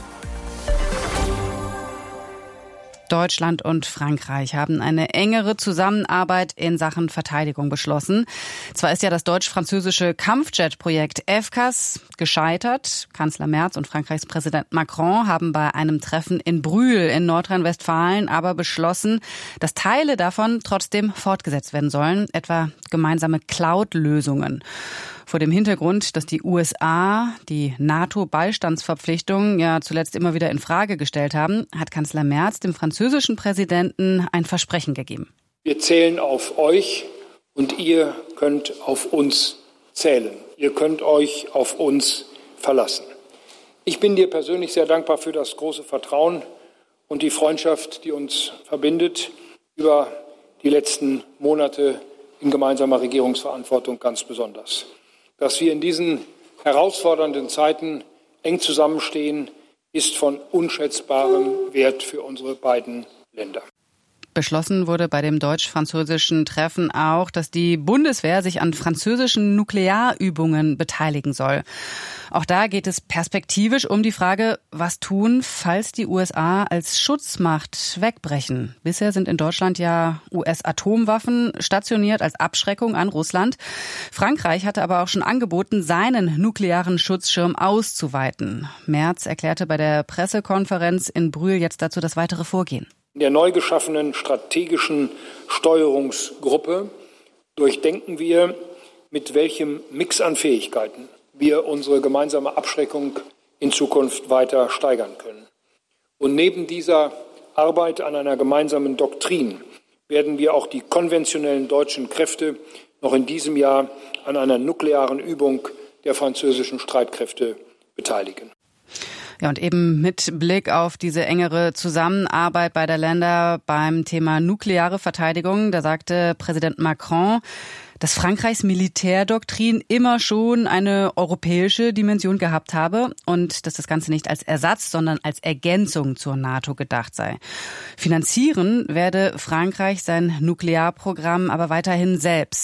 Deutschland und Frankreich haben eine engere Zusammenarbeit in Sachen Verteidigung beschlossen. Zwar ist ja das deutsch-französische Kampfjet-Projekt F C A S gescheitert. Kanzler Merz und Frankreichs Präsident Macron haben bei einem Treffen in Brühl in Nordrhein-Westfalen aber beschlossen, dass Teile davon trotzdem fortgesetzt werden sollen, etwa gemeinsame Cloud-Lösungen. Vor dem Hintergrund, dass die U S A die NATO-Beistandsverpflichtung ja zuletzt immer wieder in Frage gestellt haben, hat Kanzler Merz dem französischen Präsidenten ein Versprechen gegeben. Wir zählen auf euch und ihr könnt auf uns zählen. Ihr könnt euch auf uns verlassen. Ich bin dir persönlich sehr dankbar für das große Vertrauen und die Freundschaft, die uns verbindet, über die letzten Monate in gemeinsamer Regierungsverantwortung ganz besonders. Dass wir in diesen herausfordernden Zeiten eng zusammenstehen, ist von unschätzbarem Wert für unsere beiden Länder. Beschlossen wurde bei dem deutsch-französischen Treffen auch, dass die Bundeswehr sich an französischen Nuklearübungen beteiligen soll. Auch da geht es perspektivisch um die Frage, was tun, falls die U S A als Schutzmacht wegbrechen. Bisher sind in Deutschland ja U S-Atomwaffen stationiert als Abschreckung an Russland. Frankreich hatte aber auch schon angeboten, seinen nuklearen Schutzschirm auszuweiten. Merz erklärte bei der Pressekonferenz in Brühl jetzt dazu das weitere Vorgehen. In der neu geschaffenen strategischen Steuerungsgruppe durchdenken wir, mit welchem Mix an Fähigkeiten wir unsere gemeinsame Abschreckung in Zukunft weiter steigern können. Und neben dieser Arbeit an einer gemeinsamen Doktrin werden wir auch die konventionellen deutschen Kräfte noch in diesem Jahr an einer nuklearen Übung der französischen Streitkräfte beteiligen. Ja, und eben mit Blick auf diese engere Zusammenarbeit beider Länder beim Thema nukleare Verteidigung, da sagte Präsident Macron, dass Frankreichs Militärdoktrin immer schon eine europäische Dimension gehabt habe und dass das Ganze nicht als Ersatz, sondern als Ergänzung zur NATO gedacht sei. Finanzieren werde Frankreich sein Nuklearprogramm aber weiterhin selbst.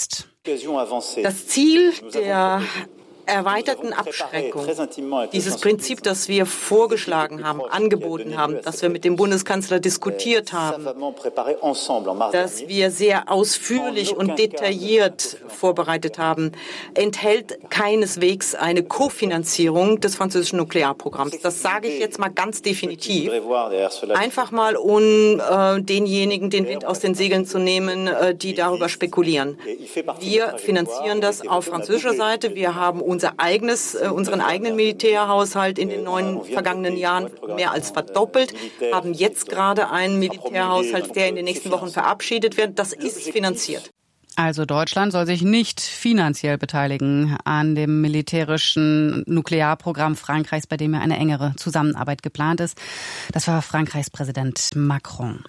Das Ziel der erweiterten Abschreckung, dieses Prinzip, das wir vorgeschlagen haben, angeboten haben, das wir mit dem Bundeskanzler diskutiert haben, das wir sehr ausführlich und detailliert vorbereitet haben, enthält keineswegs eine Kofinanzierung des französischen Nuklearprogramms. Das sage ich jetzt mal ganz definitiv. Einfach mal, um äh, denjenigen den Wind aus den Segeln zu nehmen, äh, die darüber spekulieren. Wir finanzieren das auf französischer Seite. Wir haben unser eigenes, äh, unseren eigenen Militärhaushalt in den neun vergangenen Jahren mehr als verdoppelt, haben jetzt gerade einen Militärhaushalt, der in den nächsten Wochen verabschiedet wird. Das ist finanziert. Also Deutschland soll sich nicht finanziell beteiligen an dem militärischen Nuklearprogramm Frankreichs, bei dem ja eine engere Zusammenarbeit geplant ist. Das war Frankreichs Präsident Macron.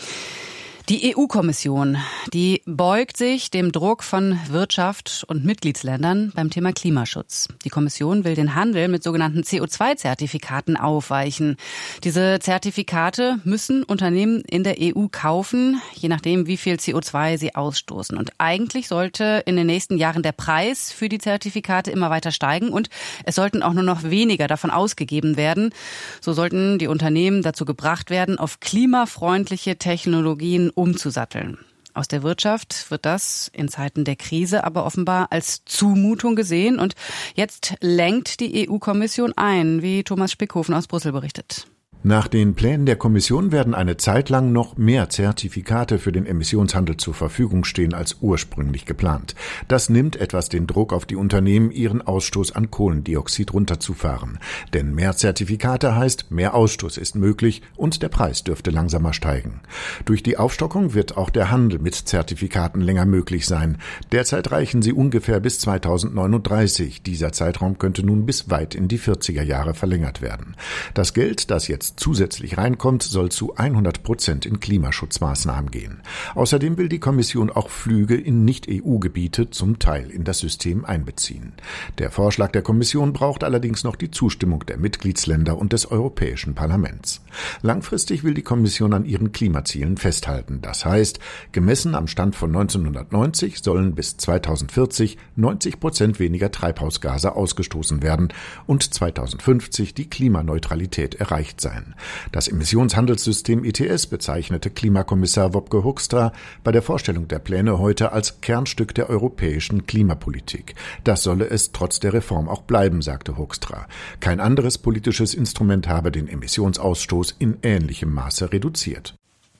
Die E U-Kommission, die beugt sich dem Druck von Wirtschaft und Mitgliedsländern beim Thema Klimaschutz. Die Kommission will den Handel mit sogenannten C O zwei Zertifikaten aufweichen. Diese Zertifikate müssen Unternehmen in der E U kaufen, je nachdem, wie viel C O zwei sie ausstoßen. Und eigentlich sollte in den nächsten Jahren der Preis für die Zertifikate immer weiter steigen und es sollten auch nur noch weniger davon ausgegeben werden. So sollten die Unternehmen dazu gebracht werden, auf klimafreundliche Technologien umzusatteln. Aus der Wirtschaft wird das in Zeiten der Krise aber offenbar als Zumutung gesehen. Und jetzt lenkt die E U-Kommission ein, wie Thomas Spickhofen aus Brüssel berichtet. Nach den Plänen der Kommission werden eine Zeit lang noch mehr Zertifikate für den Emissionshandel zur Verfügung stehen als ursprünglich geplant. Das nimmt etwas den Druck auf die Unternehmen, ihren Ausstoß an Kohlendioxid runterzufahren. Denn mehr Zertifikate heißt, mehr Ausstoß ist möglich und der Preis dürfte langsamer steigen. Durch die Aufstockung wird auch der Handel mit Zertifikaten länger möglich sein. Derzeit reichen sie ungefähr bis zweitausendneununddreißig. Dieser Zeitraum könnte nun bis weit in die vierziger Jahre verlängert werden. Das Geld, das jetzt zusätzlich reinkommt, soll zu hundert Prozent in Klimaschutzmaßnahmen gehen. Außerdem will die Kommission auch Flüge in Nicht-E U-Gebiete zum Teil in das System einbeziehen. Der Vorschlag der Kommission braucht allerdings noch die Zustimmung der Mitgliedsländer und des Europäischen Parlaments. Langfristig will die Kommission an ihren Klimazielen festhalten. Das heißt, gemessen am Stand von neunzehnhundertneunzig sollen bis zweitausendvierzig neunzig Prozent weniger Treibhausgase ausgestoßen werden und zweitausendfünfzig die Klimaneutralität erreicht sein. Das Emissionshandelssystem E T S bezeichnete Klimakommissar Wopke Hoekstra bei der Vorstellung der Pläne heute als Kernstück der europäischen Klimapolitik. Das solle es trotz der Reform auch bleiben, sagte Hoekstra. Kein anderes politisches Instrument habe den Emissionsausstoß in ähnlichem Maße reduziert.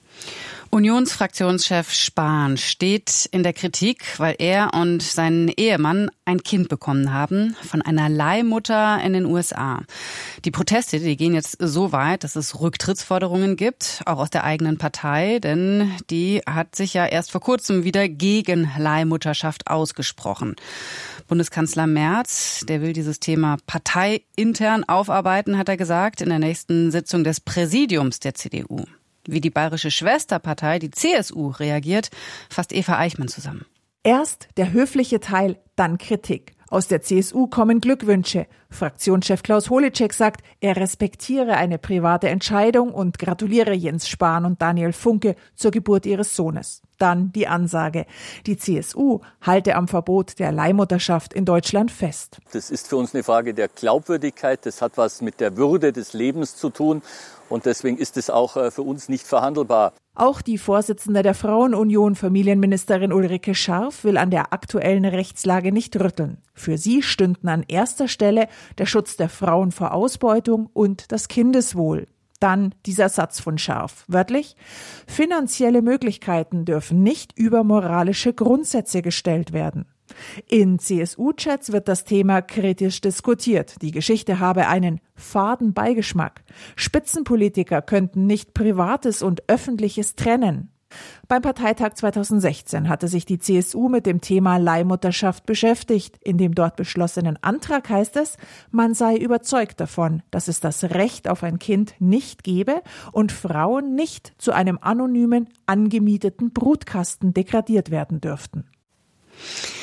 Unionsfraktionschef Spahn steht in der Kritik, weil er und sein Ehemann ein Kind bekommen haben von einer Leihmutter in den U S A. Die Proteste, die gehen jetzt so weit, dass es Rücktrittsforderungen gibt, auch aus der eigenen Partei, denn die hat sich ja erst vor kurzem wieder gegen Leihmutterschaft ausgesprochen. Bundeskanzler Merz, der will dieses Thema parteiintern aufarbeiten, hat er gesagt, in der nächsten Sitzung des Präsidiums der C D U. Wie die bayerische Schwesterpartei, die C S U, reagiert, fasst Eva Eichmann zusammen. Erst der höfliche Teil, dann Kritik. Aus der C S U kommen Glückwünsche. Fraktionschef Klaus Holecek sagt, er respektiere eine private Entscheidung und gratuliere Jens Spahn und Daniel Funke zur Geburt ihres Sohnes. Dann die Ansage. Die C S U halte am Verbot der Leihmutterschaft in Deutschland fest. Das ist für uns eine Frage der Glaubwürdigkeit. Das hat was mit der Würde des Lebens zu tun. Und deswegen ist es auch für uns nicht verhandelbar. Auch die Vorsitzende der Frauenunion, Familienministerin Ulrike Scharf, will an der aktuellen Rechtslage nicht rütteln. Für sie stünden an erster Stelle der Schutz der Frauen vor Ausbeutung und das Kindeswohl. Dann dieser Satz von Scharf, wörtlich: Finanzielle Möglichkeiten dürfen nicht über moralische Grundsätze gestellt werden. In C S U-Chats wird das Thema kritisch diskutiert. Die Geschichte habe einen faden Beigeschmack. Spitzenpolitiker könnten nicht Privates und Öffentliches trennen. Beim Parteitag zweitausendsechzehn hatte sich die C S U mit dem Thema Leihmutterschaft beschäftigt. In dem dort beschlossenen Antrag heißt es, man sei überzeugt davon, dass es das Recht auf ein Kind nicht gebe und Frauen nicht zu einem anonymen, angemieteten Brutkasten degradiert werden dürften.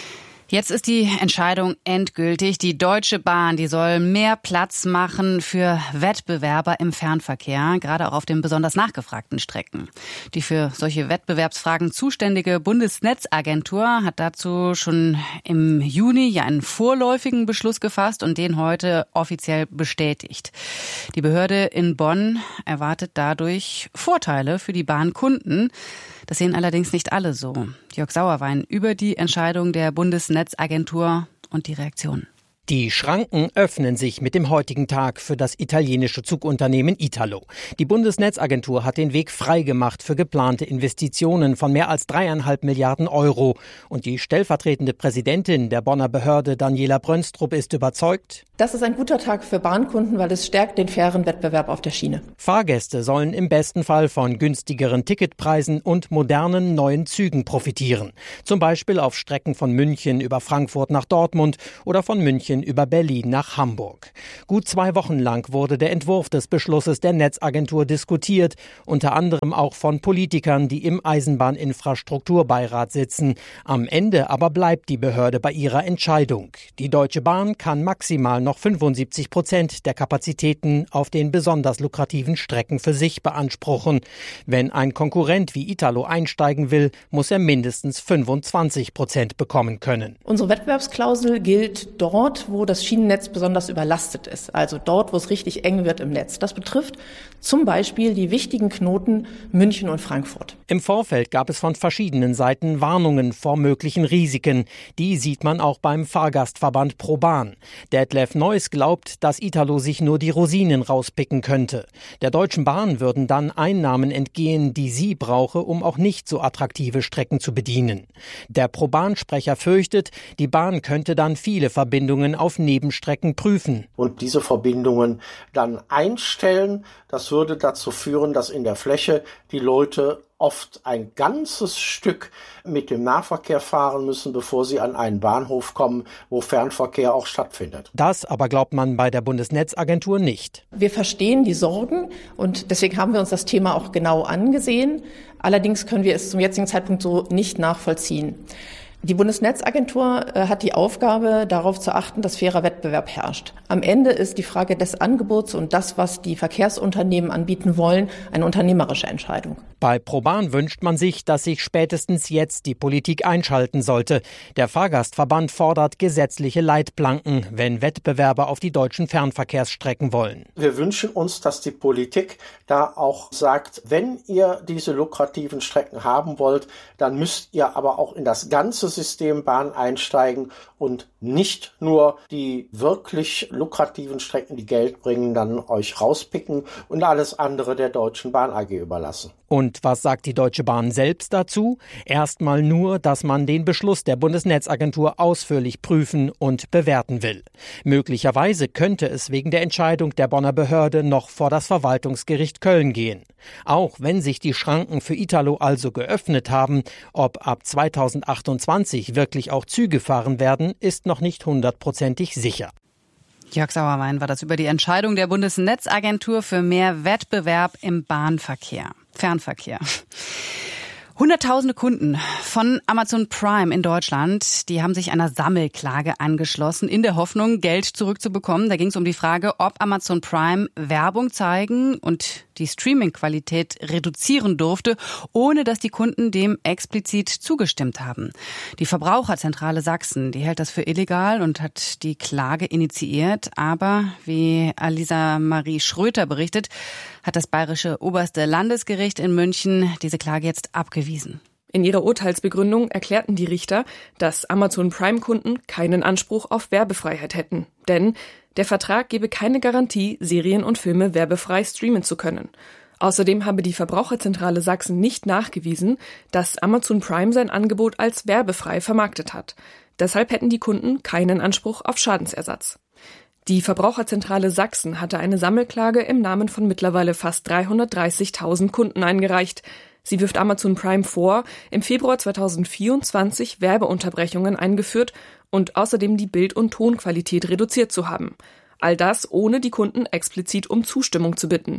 Jetzt ist die Entscheidung endgültig. Die Deutsche Bahn, die soll mehr Platz machen für Wettbewerber im Fernverkehr, gerade auch auf den besonders nachgefragten Strecken. Die für solche Wettbewerbsfragen zuständige Bundesnetzagentur hat dazu schon im Juni ja einen vorläufigen Beschluss gefasst und den heute offiziell bestätigt. Die Behörde in Bonn erwartet dadurch Vorteile für die Bahnkunden. Das sehen allerdings nicht alle so. Jörg Sauerwein über die Entscheidung der Bundesnetzagentur und die Reaktion. Die Schranken öffnen sich mit dem heutigen Tag für das italienische Zugunternehmen Italo. Die Bundesnetzagentur hat den Weg freigemacht für geplante Investitionen von mehr als dreieinhalb Milliarden Euro. Und die stellvertretende Präsidentin der Bonner Behörde, Daniela Brönstrup, ist überzeugt: Das ist ein guter Tag für Bahnkunden, weil es stärkt den fairen Wettbewerb auf der Schiene. Fahrgäste sollen im besten Fall von günstigeren Ticketpreisen und modernen neuen Zügen profitieren. Zum Beispiel auf Strecken von München über Frankfurt nach Dortmund oder von München über Berlin nach Hamburg. Gut zwei Wochen lang wurde der Entwurf des Beschlusses der Netzagentur diskutiert, unter anderem auch von Politikern, die im Eisenbahninfrastrukturbeirat sitzen. Am Ende aber bleibt die Behörde bei ihrer Entscheidung. Die Deutsche Bahn kann maximal noch fünfundsiebzig Prozent der Kapazitäten auf den besonders lukrativen Strecken für sich beanspruchen. Wenn ein Konkurrent wie Italo einsteigen will, muss er mindestens fünfundzwanzig Prozent bekommen können. Unsere Wettbewerbsklausel gilt dort, wo das Schienennetz besonders überlastet ist, also dort, wo es richtig eng wird im Netz. Das betrifft zum Beispiel die wichtigen Knoten München und Frankfurt. Im Vorfeld gab es von verschiedenen Seiten Warnungen vor möglichen Risiken. Die sieht man auch beim Fahrgastverband ProBahn. Detlef Neuss glaubt, dass Italo sich nur die Rosinen rauspicken könnte. Der Deutschen Bahn würden dann Einnahmen entgehen, die sie brauche, um auch nicht so attraktive Strecken zu bedienen. Der ProBahn-Sprecher fürchtet, die Bahn könnte dann viele Verbindungen auf Nebenstrecken prüfen. Und diese Verbindungen dann einstellen, das würde dazu führen, dass in der Fläche die Leute oft ein ganzes Stück mit dem Nahverkehr fahren müssen, bevor sie an einen Bahnhof kommen, wo Fernverkehr auch stattfindet. Das aber glaubt man bei der Bundesnetzagentur nicht. Wir verstehen die Sorgen und deswegen haben wir uns das Thema auch genau angesehen. Allerdings können wir es zum jetzigen Zeitpunkt so nicht nachvollziehen. Die Bundesnetzagentur äh, hat die Aufgabe, darauf zu achten, dass fairer Wettbewerb herrscht. Am Ende ist die Frage des Angebots und das, was die Verkehrsunternehmen anbieten wollen, eine unternehmerische Entscheidung. Bei ProBahn wünscht man sich, dass sich spätestens jetzt die Politik einschalten sollte. Der Fahrgastverband fordert gesetzliche Leitplanken, wenn Wettbewerber auf die deutschen Fernverkehrsstrecken wollen. Wir wünschen uns, dass die Politik da auch sagt, wenn ihr diese lukrativen Strecken haben wollt, dann müsst ihr aber auch in das ganze System Bahn einsteigen und nicht nur die wirklich lukrativen Strecken, die Geld bringen, dann euch rauspicken und alles andere der Deutschen Bahn A G überlassen. Und was sagt die Deutsche Bahn selbst dazu? Erstmal nur, dass man den Beschluss der Bundesnetzagentur ausführlich prüfen und bewerten will. Möglicherweise könnte es wegen der Entscheidung der Bonner Behörde noch vor das Verwaltungsgericht Köln gehen. Auch wenn sich die Schranken für Italo also geöffnet haben, ob ab zweitausendachtundzwanzig wirklich auch Züge fahren werden, ist noch nicht hundertprozentig sicher. Jörg Sauerwein war das über die Entscheidung der Bundesnetzagentur für mehr Wettbewerb im Bahnverkehr, Fernverkehr. Hunderttausende Kunden von Amazon Prime in Deutschland, die haben sich einer Sammelklage angeschlossen, in der Hoffnung, Geld zurückzubekommen. Da ging es um die Frage, ob Amazon Prime Werbung zeigen und die Streaming-Qualität reduzieren durfte, ohne dass die Kunden dem explizit zugestimmt haben. Die Verbraucherzentrale Sachsen, die hält das für illegal und hat die Klage initiiert. Aber, wie Alisa Marie Schröter berichtet, hat das Bayerische Oberste Landesgericht in München diese Klage jetzt abgewiesen. In ihrer Urteilsbegründung erklärten die Richter, dass Amazon Prime-Kunden keinen Anspruch auf Werbefreiheit hätten. Denn der Vertrag gebe keine Garantie, Serien und Filme werbefrei streamen zu können. Außerdem habe die Verbraucherzentrale Sachsen nicht nachgewiesen, dass Amazon Prime sein Angebot als werbefrei vermarktet hat. Deshalb hätten die Kunden keinen Anspruch auf Schadensersatz. Die Verbraucherzentrale Sachsen hatte eine Sammelklage im Namen von mittlerweile fast dreihundertdreißigtausend Kunden eingereicht. Sie wirft Amazon Prime vor, im Februar zweitausendvierundzwanzig Werbeunterbrechungen eingeführt und außerdem die Bild- und Tonqualität reduziert zu haben. All das, ohne die Kunden explizit um Zustimmung zu bitten.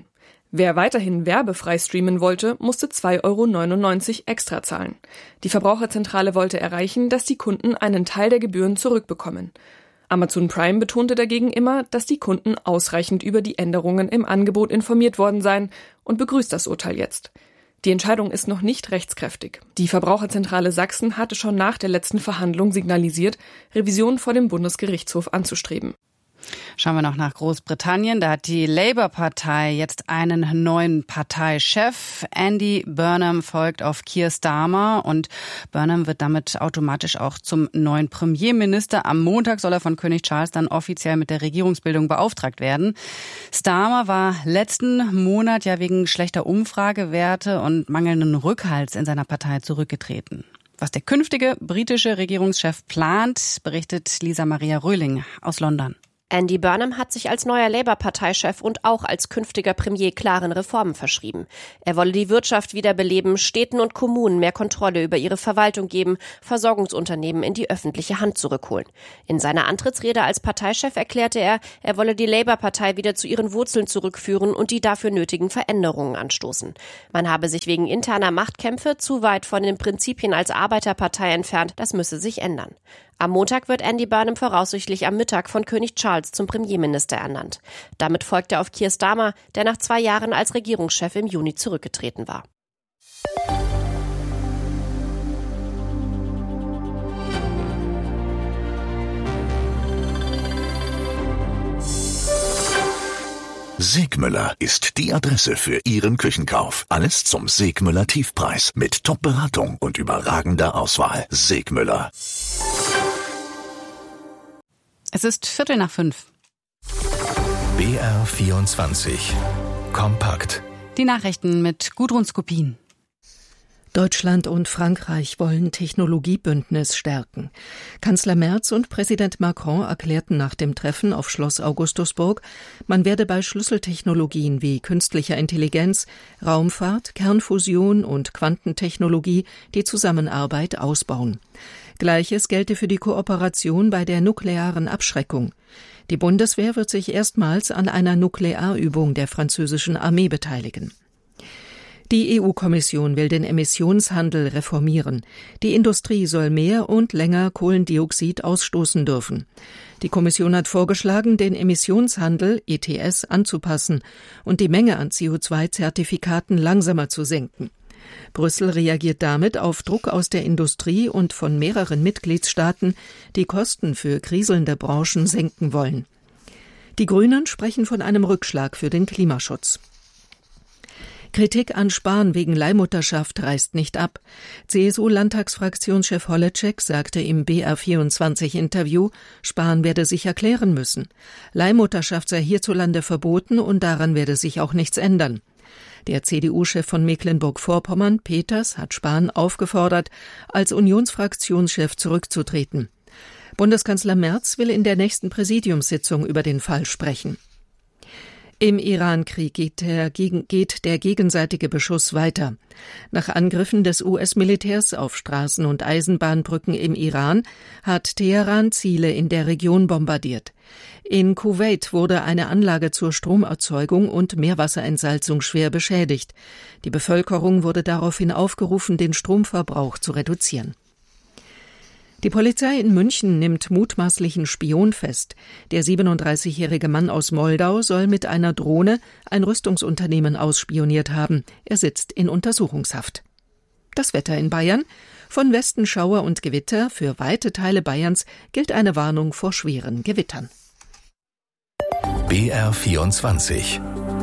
Wer weiterhin werbefrei streamen wollte, musste zwei Euro neunundneunzig extra zahlen. Die Verbraucherzentrale wollte erreichen, dass die Kunden einen Teil der Gebühren zurückbekommen. Amazon Prime betonte dagegen immer, dass die Kunden ausreichend über die Änderungen im Angebot informiert worden seien und begrüßt das Urteil jetzt. Die Entscheidung ist noch nicht rechtskräftig. Die Verbraucherzentrale Sachsen hatte schon nach der letzten Verhandlung signalisiert, Revision vor dem Bundesgerichtshof anzustreben. Schauen wir noch nach Großbritannien. Da hat die Labour-Partei jetzt einen neuen Parteichef. Andy Burnham folgt auf Keir Starmer und Burnham wird damit automatisch auch zum neuen Premierminister. Am Montag soll er von König Charles dann offiziell mit der Regierungsbildung beauftragt werden. Starmer war letzten Monat ja wegen schlechter Umfragewerte und mangelnden Rückhalts in seiner Partei zurückgetreten. Was der künftige britische Regierungschef plant, berichtet Lisa Maria Röhling aus London. Andy Burnham hat sich als neuer Labour-Parteichef und auch als künftiger Premier klaren Reformen verschrieben. Er wolle die Wirtschaft wiederbeleben, Städten und Kommunen mehr Kontrolle über ihre Verwaltung geben, Versorgungsunternehmen in die öffentliche Hand zurückholen. In seiner Antrittsrede als Parteichef erklärte er, er wolle die Labour-Partei wieder zu ihren Wurzeln zurückführen und die dafür nötigen Veränderungen anstoßen. Man habe sich wegen interner Machtkämpfe zu weit von den Prinzipien als Arbeiterpartei entfernt, das müsse sich ändern. Am Montag wird Andy Burnham voraussichtlich am Mittag von König Charles zum Premierminister ernannt. Damit folgt er auf Keir Starmer, der nach zwei Jahren als Regierungschef im Juni zurückgetreten war. Segmüller ist die Adresse für Ihren Küchenkauf. Alles zum Segmüller Tiefpreis mit Top-Beratung und überragender Auswahl. Segmüller. Es ist Viertel nach fünf. B R vierundzwanzig. Kompakt. Die Nachrichten mit Gudrun Skopin. Deutschland und Frankreich wollen Technologiebündnis stärken. Kanzler Merz und Präsident Macron erklärten nach dem Treffen auf Schloss Augustusburg, man werde bei Schlüsseltechnologien wie künstlicher Intelligenz, Raumfahrt, Kernfusion und Quantentechnologie die Zusammenarbeit ausbauen. Gleiches gelte für die Kooperation bei der nuklearen Abschreckung. Die Bundeswehr wird sich erstmals an einer Nuklearübung der französischen Armee beteiligen. Die E U-Kommission will den Emissionshandel reformieren. Die Industrie soll mehr und länger Kohlendioxid ausstoßen dürfen. Die Kommission hat vorgeschlagen, den Emissionshandel E T S anzupassen und die Menge an C O zwei Zertifikaten langsamer zu senken. Brüssel reagiert damit auf Druck aus der Industrie und von mehreren Mitgliedstaaten, die Kosten für kriselnde Branchen senken wollen. Die Grünen sprechen von einem Rückschlag für den Klimaschutz. Kritik an Spahn wegen Leihmutterschaft reißt nicht ab. C S U-Landtagsfraktionschef Holleczek sagte im B R vierundzwanzig-Interview, Spahn werde sich erklären müssen. Leihmutterschaft sei hierzulande verboten und daran werde sich auch nichts ändern. Der C D U-Chef von Mecklenburg-Vorpommern, Peters, hat Spahn aufgefordert, als Unionsfraktionschef zurückzutreten. Bundeskanzler Merz will in der nächsten Präsidiumssitzung über den Fall sprechen. Im Iran-Krieg geht der, geht der gegenseitige Beschuss weiter. Nach Angriffen des U S-Militärs auf Straßen- und Eisenbahnbrücken im Iran hat Teheran Ziele in der Region bombardiert. In Kuwait wurde eine Anlage zur Stromerzeugung und Meerwasserentsalzung schwer beschädigt. Die Bevölkerung wurde daraufhin aufgerufen, den Stromverbrauch zu reduzieren. Die Polizei in München nimmt mutmaßlichen Spion fest. Der siebenunddreißigjährige Mann aus Moldau soll mit einer Drohne ein Rüstungsunternehmen ausspioniert haben. Er sitzt in Untersuchungshaft. Das Wetter in Bayern. Von Westen Schauer und Gewitter. Für weite Teile Bayerns gilt eine Warnung vor schweren Gewittern. B R vierundzwanzig.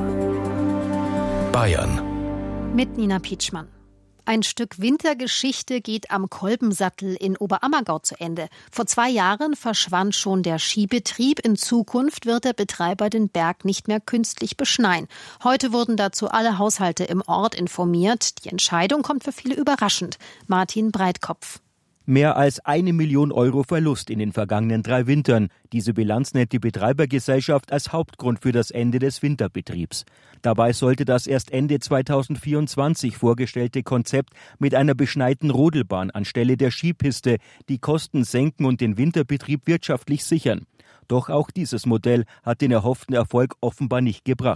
Bayern. Mit Nina Pietschmann. Ein Stück Wintergeschichte geht am Kolbensattel in Oberammergau zu Ende. Vor zwei Jahren verschwand schon der Skibetrieb. In Zukunft wird der Betreiber den Berg nicht mehr künstlich beschneien. Heute wurden dazu alle Haushalte im Ort informiert. Die Entscheidung kommt für viele überraschend. Martin Breitkopf. Mehr als eine Million Euro Verlust in den vergangenen drei Wintern. Diese Bilanz nennt die Betreibergesellschaft als Hauptgrund für das Ende des Winterbetriebs. Dabei sollte das erst Ende zweitausendvierundzwanzig vorgestellte Konzept mit einer beschneiten Rodelbahn anstelle der Skipiste die Kosten senken und den Winterbetrieb wirtschaftlich sichern. Doch auch dieses Modell hat den erhofften Erfolg offenbar nicht gebracht.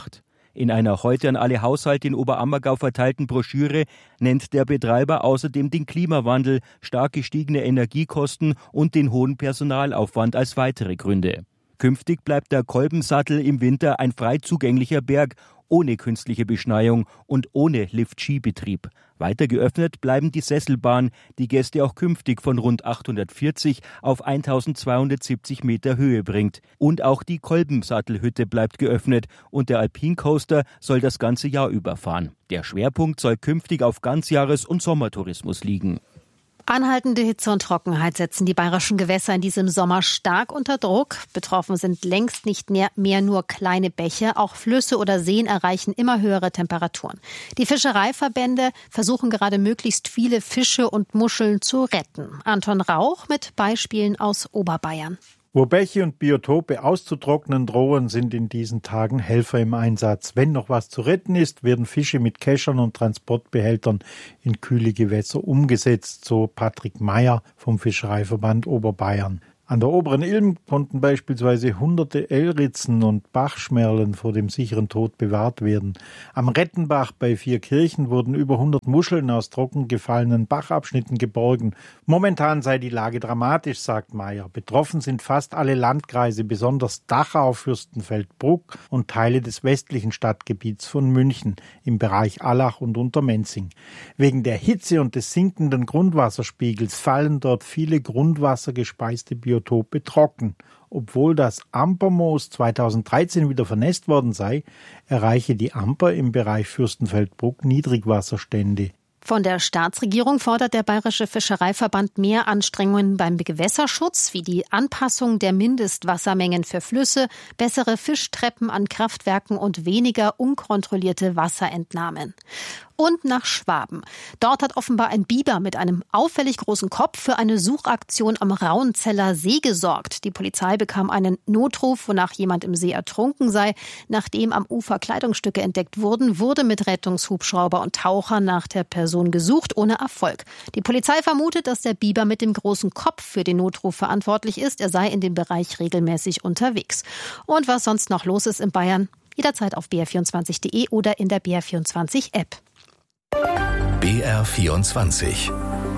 In einer heute an alle Haushalte in Oberammergau verteilten Broschüre nennt der Betreiber außerdem den Klimawandel, stark gestiegene Energiekosten und den hohen Personalaufwand als weitere Gründe. Künftig bleibt der Kolbensattel im Winter ein frei zugänglicher Berg, ohne künstliche Beschneiung und ohne Lift-Ski-Betrieb. Weiter geöffnet bleiben die Sesselbahn, die Gäste auch künftig von rund achthundertvierzig auf eintausendzweihundertsiebzig Meter Höhe bringt. Und auch die Kolbensattelhütte bleibt geöffnet und der Alpine Coaster soll das ganze Jahr über fahren. Der Schwerpunkt soll künftig auf Ganzjahres- und Sommertourismus liegen. Anhaltende Hitze und Trockenheit setzen die bayerischen Gewässer in diesem Sommer stark unter Druck. Betroffen sind längst nicht mehr, mehr nur kleine Bäche. Auch Flüsse oder Seen erreichen immer höhere Temperaturen. Die Fischereiverbände versuchen gerade möglichst viele Fische und Muscheln zu retten. Anton Rauch mit Beispielen aus Oberbayern. Wo Bäche und Biotope auszutrocknen drohen, sind in diesen Tagen Helfer im Einsatz. Wenn noch was zu retten ist, werden Fische mit Keschern und Transportbehältern in kühle Gewässer umgesetzt, so Patrick Meyer vom Fischereiverband Oberbayern. An der oberen Ilm konnten beispielsweise hunderte Elritzen und Bachschmerlen vor dem sicheren Tod bewahrt werden. Am Rettenbach bei Vierkirchen wurden über hundert Muscheln aus trocken gefallenen Bachabschnitten geborgen. Momentan sei die Lage dramatisch, sagt Meyer. Betroffen sind fast alle Landkreise, besonders Dachau, Fürstenfeldbruck und Teile des westlichen Stadtgebiets von München im Bereich Allach und Untermenzing. Wegen der Hitze und des sinkenden Grundwasserspiegels fallen dort viele grundwassergespeiste Biotope trocken. Obwohl das Ampermoos zweitausenddreizehn wieder vernässt worden sei, erreiche die Amper im Bereich Fürstenfeldbruck Niedrigwasserstände. Von der Staatsregierung fordert der Bayerische Fischereiverband mehr Anstrengungen beim Gewässerschutz, wie die Anpassung der Mindestwassermengen für Flüsse, bessere Fischtreppen an Kraftwerken und weniger unkontrollierte Wasserentnahmen. Und nach Schwaben. Dort hat offenbar ein Biber mit einem auffällig großen Kopf für eine Suchaktion am Rauenzeller See gesorgt. Die Polizei bekam einen Notruf, wonach jemand im See ertrunken sei. Nachdem am Ufer Kleidungsstücke entdeckt wurden, wurde mit Rettungshubschrauber und Tauchern nach der Person gesucht, ohne Erfolg. Die Polizei vermutet, dass der Biber mit dem großen Kopf für den Notruf verantwortlich ist. Er sei in dem Bereich regelmäßig unterwegs. Und was sonst noch los ist in Bayern? Jederzeit auf b r vierundzwanzig punkt de oder in der B R vierundzwanzig App. B R vierundzwanzig.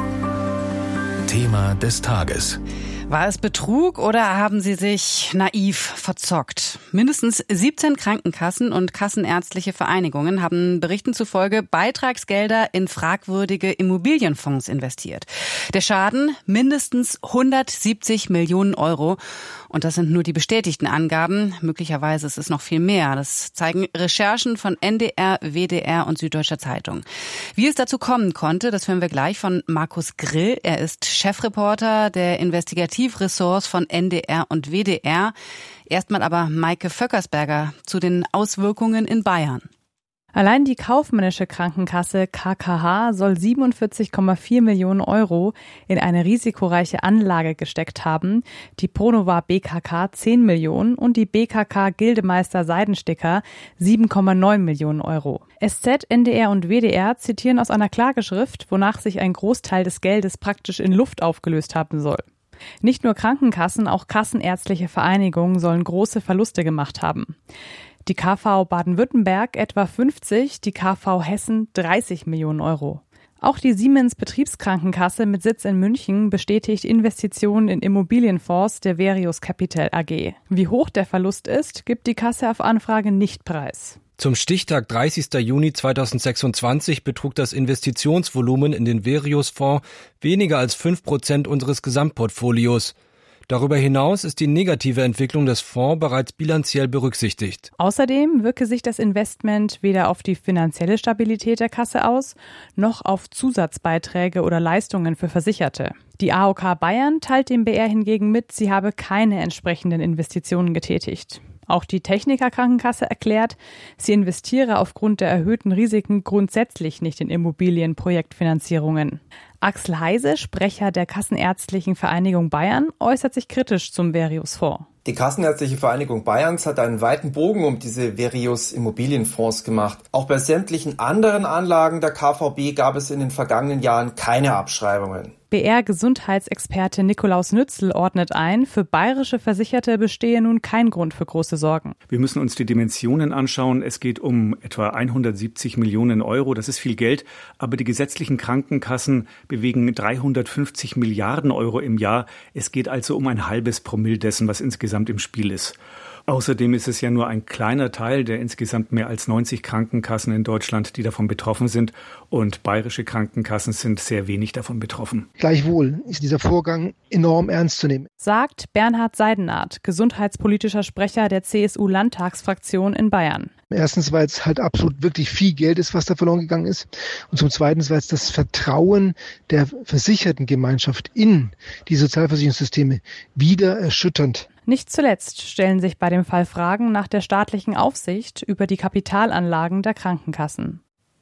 Thema des Tages. War es Betrug oder haben Sie sich naiv verzockt? Mindestens siebzehn Krankenkassen und kassenärztliche Vereinigungen haben Berichten zufolge Beitragsgelder in fragwürdige Immobilienfonds investiert. Der Schaden mindestens hundertsiebzig Millionen Euro. Und das sind nur die bestätigten Angaben. Möglicherweise ist es noch viel mehr. Das zeigen Recherchen von N D R, W D R und Süddeutscher Zeitung. Wie es dazu kommen konnte, das hören wir gleich von Markus Grill. Er ist Chefreporter der Investigativressorts von N D R und W D R. Erstmal aber Maike Vöckersberger zu den Auswirkungen in Bayern. Allein die kaufmännische Krankenkasse K K H soll siebenundvierzig Komma vier Millionen Euro in eine risikoreiche Anlage gesteckt haben, die Pronova B K K zehn Millionen und die B K K Gildemeister Seidensticker sieben Komma neun Millionen Euro. S Z, N D R und W D R zitieren aus einer Klageschrift, wonach sich ein Großteil des Geldes praktisch in Luft aufgelöst haben soll. Nicht nur Krankenkassen, auch kassenärztliche Vereinigungen sollen große Verluste gemacht haben. Die K V Baden-Württemberg etwa fünfzig, die K V Hessen dreißig Millionen Euro. Auch die Siemens Betriebskrankenkasse mit Sitz in München bestätigt Investitionen in Immobilienfonds der Verius Capital A G. Wie hoch der Verlust ist, gibt die Kasse auf Anfrage nicht preis. Zum Stichtag dreißigster Juni zweitausendsechsundzwanzig betrug das Investitionsvolumen in den Verius-Fonds weniger als fünf Prozent unseres Gesamtportfolios. Darüber hinaus ist die negative Entwicklung des Fonds bereits bilanziell berücksichtigt. Außerdem wirke sich das Investment weder auf die finanzielle Stabilität der Kasse aus, noch auf Zusatzbeiträge oder Leistungen für Versicherte. Die A O K Bayern teilt dem B R hingegen mit, sie habe keine entsprechenden Investitionen getätigt. Auch die Techniker Krankenkasse erklärt, sie investiere aufgrund der erhöhten Risiken grundsätzlich nicht in Immobilienprojektfinanzierungen. Axel Heise, Sprecher der Kassenärztlichen Vereinigung Bayern, äußert sich kritisch zum Verius-Fonds. Die Kassenärztliche Vereinigung Bayerns hat einen weiten Bogen um diese Verius-Immobilienfonds gemacht. Auch bei sämtlichen anderen Anlagen der K V B gab es in den vergangenen Jahren keine Abschreibungen. B R-Gesundheitsexperte Nikolaus Nützel ordnet ein, für bayerische Versicherte bestehe nun kein Grund für große Sorgen. Wir müssen uns die Dimensionen anschauen. Es geht um etwa hundertsiebzig Millionen Euro. Das ist viel Geld. Aber die gesetzlichen Krankenkassen bewegen dreihundertfünfzig Milliarden Euro im Jahr. Es geht also um ein halbes Promille dessen, was insgesamt im Spiel ist. Außerdem ist es ja nur ein kleiner Teil der insgesamt mehr als neunzig Krankenkassen in Deutschland, die davon betroffen sind. Und bayerische Krankenkassen sind sehr wenig davon betroffen. Gleichwohl ist dieser Vorgang enorm ernst zu nehmen, sagt Bernhard Seidenath, gesundheitspolitischer Sprecher der C S U-Landtagsfraktion in Bayern. Erstens, weil es halt absolut wirklich viel Geld ist, was da verloren gegangen ist. Und zum Zweiten, weil es das Vertrauen der Versichertengemeinschaft in die Sozialversicherungssysteme wieder erschütternd. Nicht zuletzt stellen sich bei dem Fall Fragen nach der staatlichen Aufsicht über die Kapitalanlagen der Krankenkassen.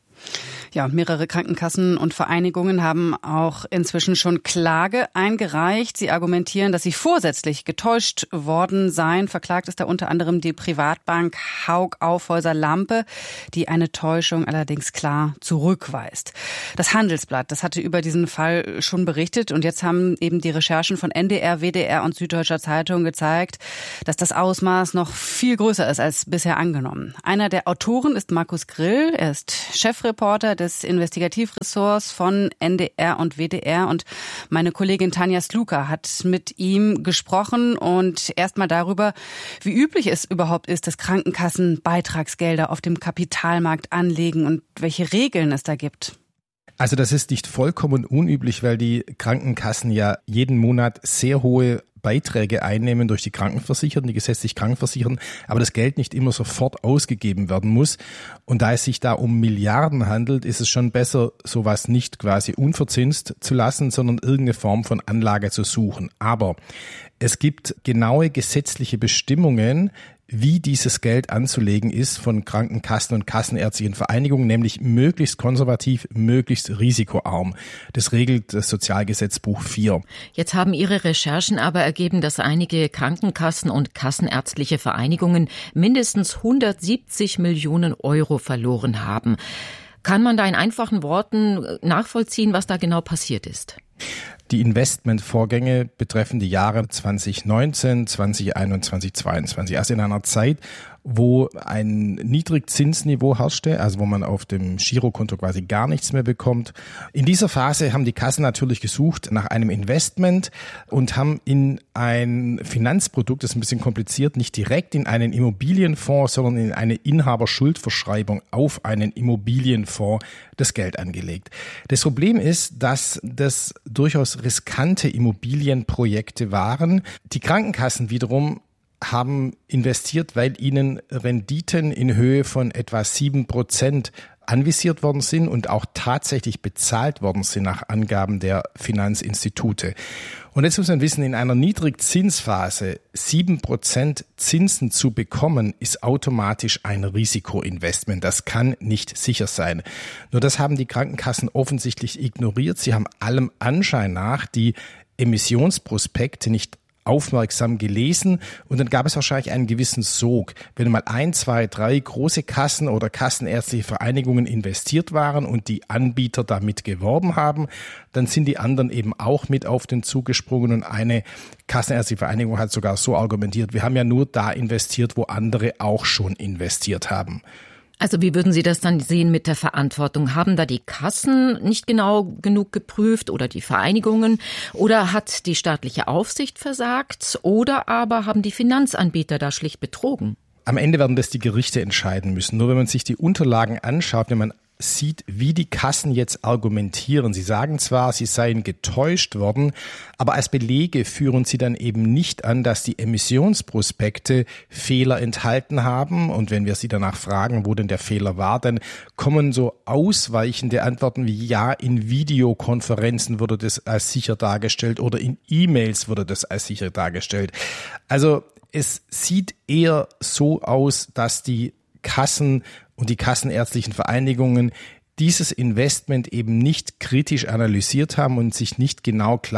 Ja, und mehrere Krankenkassen und Vereinigungen haben auch inzwischen schon Klage eingereicht. Sie argumentieren, dass sie vorsätzlich getäuscht worden seien. Verklagt ist da unter anderem die Privatbank Haug Aufhäuser Lampe, die eine Täuschung allerdings klar zurückweist. Das Handelsblatt, das hatte über diesen Fall schon berichtet und jetzt haben eben die Recherchen von N D R, W D R und Süddeutscher Zeitung gezeigt, dass das Ausmaß noch viel größer ist als bisher angenommen. Einer der Autoren ist Markus Grill. Er ist Chefreporter des Investigativressorts von N D R und W D R und meine Kollegin Tanja Sluka hat mit ihm gesprochen und erstmal darüber, wie üblich es überhaupt ist, dass Krankenkassen Beitragsgelder auf dem Kapitalmarkt anlegen und welche Regeln es da gibt. Also das ist nicht vollkommen unüblich, weil die Krankenkassen ja jeden Monat sehr hohe Beiträge einnehmen durch die Krankenversicherten, die gesetzlich Krankenversicherten, aber das Geld nicht immer sofort ausgegeben werden muss. Und da es sich da um Milliarden handelt, ist es schon besser, sowas nicht quasi unverzinst zu lassen, sondern irgendeine Form von Anlage zu suchen. Aber es gibt genaue gesetzliche Bestimmungen, wie dieses Geld anzulegen ist von Krankenkassen und kassenärztlichen Vereinigungen, nämlich möglichst konservativ, möglichst risikoarm. Das regelt das Sozialgesetzbuch vier. Jetzt haben Ihre Recherchen aber ergeben, dass einige Krankenkassen und kassenärztliche Vereinigungen mindestens hundertsiebzig Millionen Euro verloren haben. Kann man da in einfachen Worten nachvollziehen, was da genau passiert ist? Die Investmentvorgänge betreffen die Jahre zwanzig neunzehn, zwanzig einundzwanzig, zweiundzwanzig. Also in einer Zeit, wo ein Niedrigzinsniveau herrschte, also wo man auf dem Girokonto quasi gar nichts mehr bekommt. In dieser Phase haben die Kassen natürlich gesucht nach einem Investment und haben in ein Finanzprodukt, das ist ein bisschen kompliziert, nicht direkt in einen Immobilienfonds, sondern in eine Inhaberschuldverschreibung auf einen Immobilienfonds das Geld angelegt. Das Problem ist, dass das durchaus riskante Immobilienprojekte waren. Die Krankenkassen wiederum haben investiert, weil ihnen Renditen in Höhe von etwa sieben Prozent anvisiert worden sind und auch tatsächlich bezahlt worden sind nach Angaben der Finanzinstitute. Und jetzt muss man wissen, in einer Niedrigzinsphase sieben Prozent Zinsen zu bekommen, ist automatisch ein Risikoinvestment. Das kann nicht sicher sein. Nur das haben die Krankenkassen offensichtlich ignoriert. Sie haben allem Anschein nach die Emissionsprospekte nicht aufmerksam gelesen und dann gab es wahrscheinlich einen gewissen Sog. Wenn mal ein, zwei, drei große Kassen oder kassenärztliche Vereinigungen investiert waren und die Anbieter damit geworben haben, dann sind die anderen eben auch mit auf den Zug gesprungen und eine kassenärztliche Vereinigung hat sogar so argumentiert, wir haben ja nur da investiert, wo andere auch schon investiert haben. Also wie würden Sie das dann sehen mit der Verantwortung? Haben da die Kassen nicht genau genug geprüft oder die Vereinigungen? Oder hat die staatliche Aufsicht versagt? Oder aber haben die Finanzanbieter da schlicht betrogen? Am Ende werden das die Gerichte entscheiden müssen. Nur wenn man sich die Unterlagen anschaut, wenn man sieht, wie die Kassen jetzt argumentieren. Sie sagen zwar, sie seien getäuscht worden, aber als Belege führen sie dann eben nicht an, dass die Emissionsprospekte Fehler enthalten haben. Und wenn wir sie danach fragen, wo denn der Fehler war, dann kommen so ausweichende Antworten wie, ja, in Videokonferenzen wurde das als sicher dargestellt oder in E-Mails wurde das als sicher dargestellt. Also es sieht eher so aus, dass die Kassen und die kassenärztlichen Vereinigungen dieses Investment eben nicht kritisch analysiert haben und sich nicht genau klar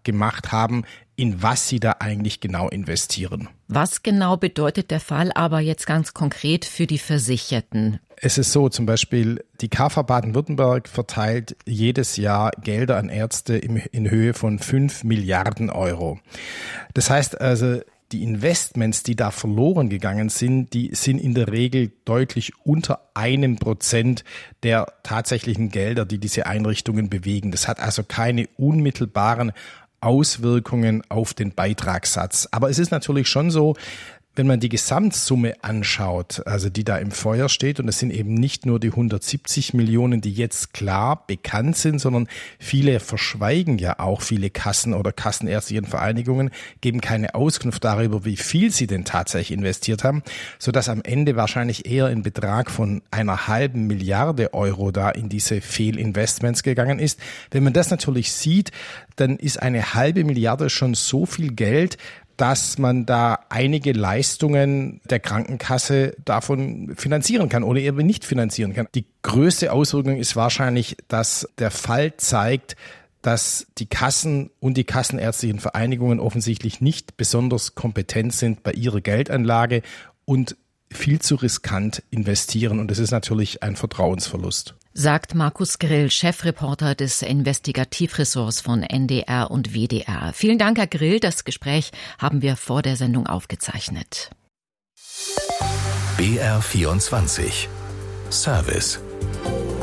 gemacht haben, in was sie da eigentlich genau investieren. Was genau bedeutet der Fall aber jetzt ganz konkret für die Versicherten? Es ist so, zum Beispiel die K V Baden-Württemberg verteilt jedes Jahr Gelder an Ärzte in Höhe von fünf Milliarden Euro. Das heißt also, die Investments, die da verloren gegangen sind, die sind in der Regel deutlich unter einem Prozent der tatsächlichen Gelder, die diese Einrichtungen bewegen. Das hat also keine unmittelbaren Auswirkungen auf den Beitragssatz. Aber es ist natürlich schon so, wenn man die Gesamtsumme anschaut, also die da im Feuer steht, und es sind eben nicht nur die hundertsiebzig Millionen, die jetzt klar bekannt sind, sondern viele verschweigen ja auch, viele Kassen oder kassenärztlichen Vereinigungen geben keine Auskunft darüber, wie viel sie denn tatsächlich investiert haben, sodass am Ende wahrscheinlich eher ein Betrag von einer halben Milliarde Euro da in diese Fehlinvestments gegangen ist. Wenn man das natürlich sieht, dann ist eine halbe Milliarde schon so viel Geld, dass man da einige Leistungen der Krankenkasse davon finanzieren kann oder eben nicht finanzieren kann. Die größte Auswirkung ist wahrscheinlich, dass der Fall zeigt, dass die Kassen und die kassenärztlichen Vereinigungen offensichtlich nicht besonders kompetent sind bei ihrer Geldanlage und viel zu riskant investieren. Und das ist natürlich ein Vertrauensverlust. Sagt Markus Grill, Chefreporter des Investigativressorts von N D R und W D R. Vielen Dank, Herr Grill. Das Gespräch haben wir vor der Sendung aufgezeichnet. B R vierundzwanzig Service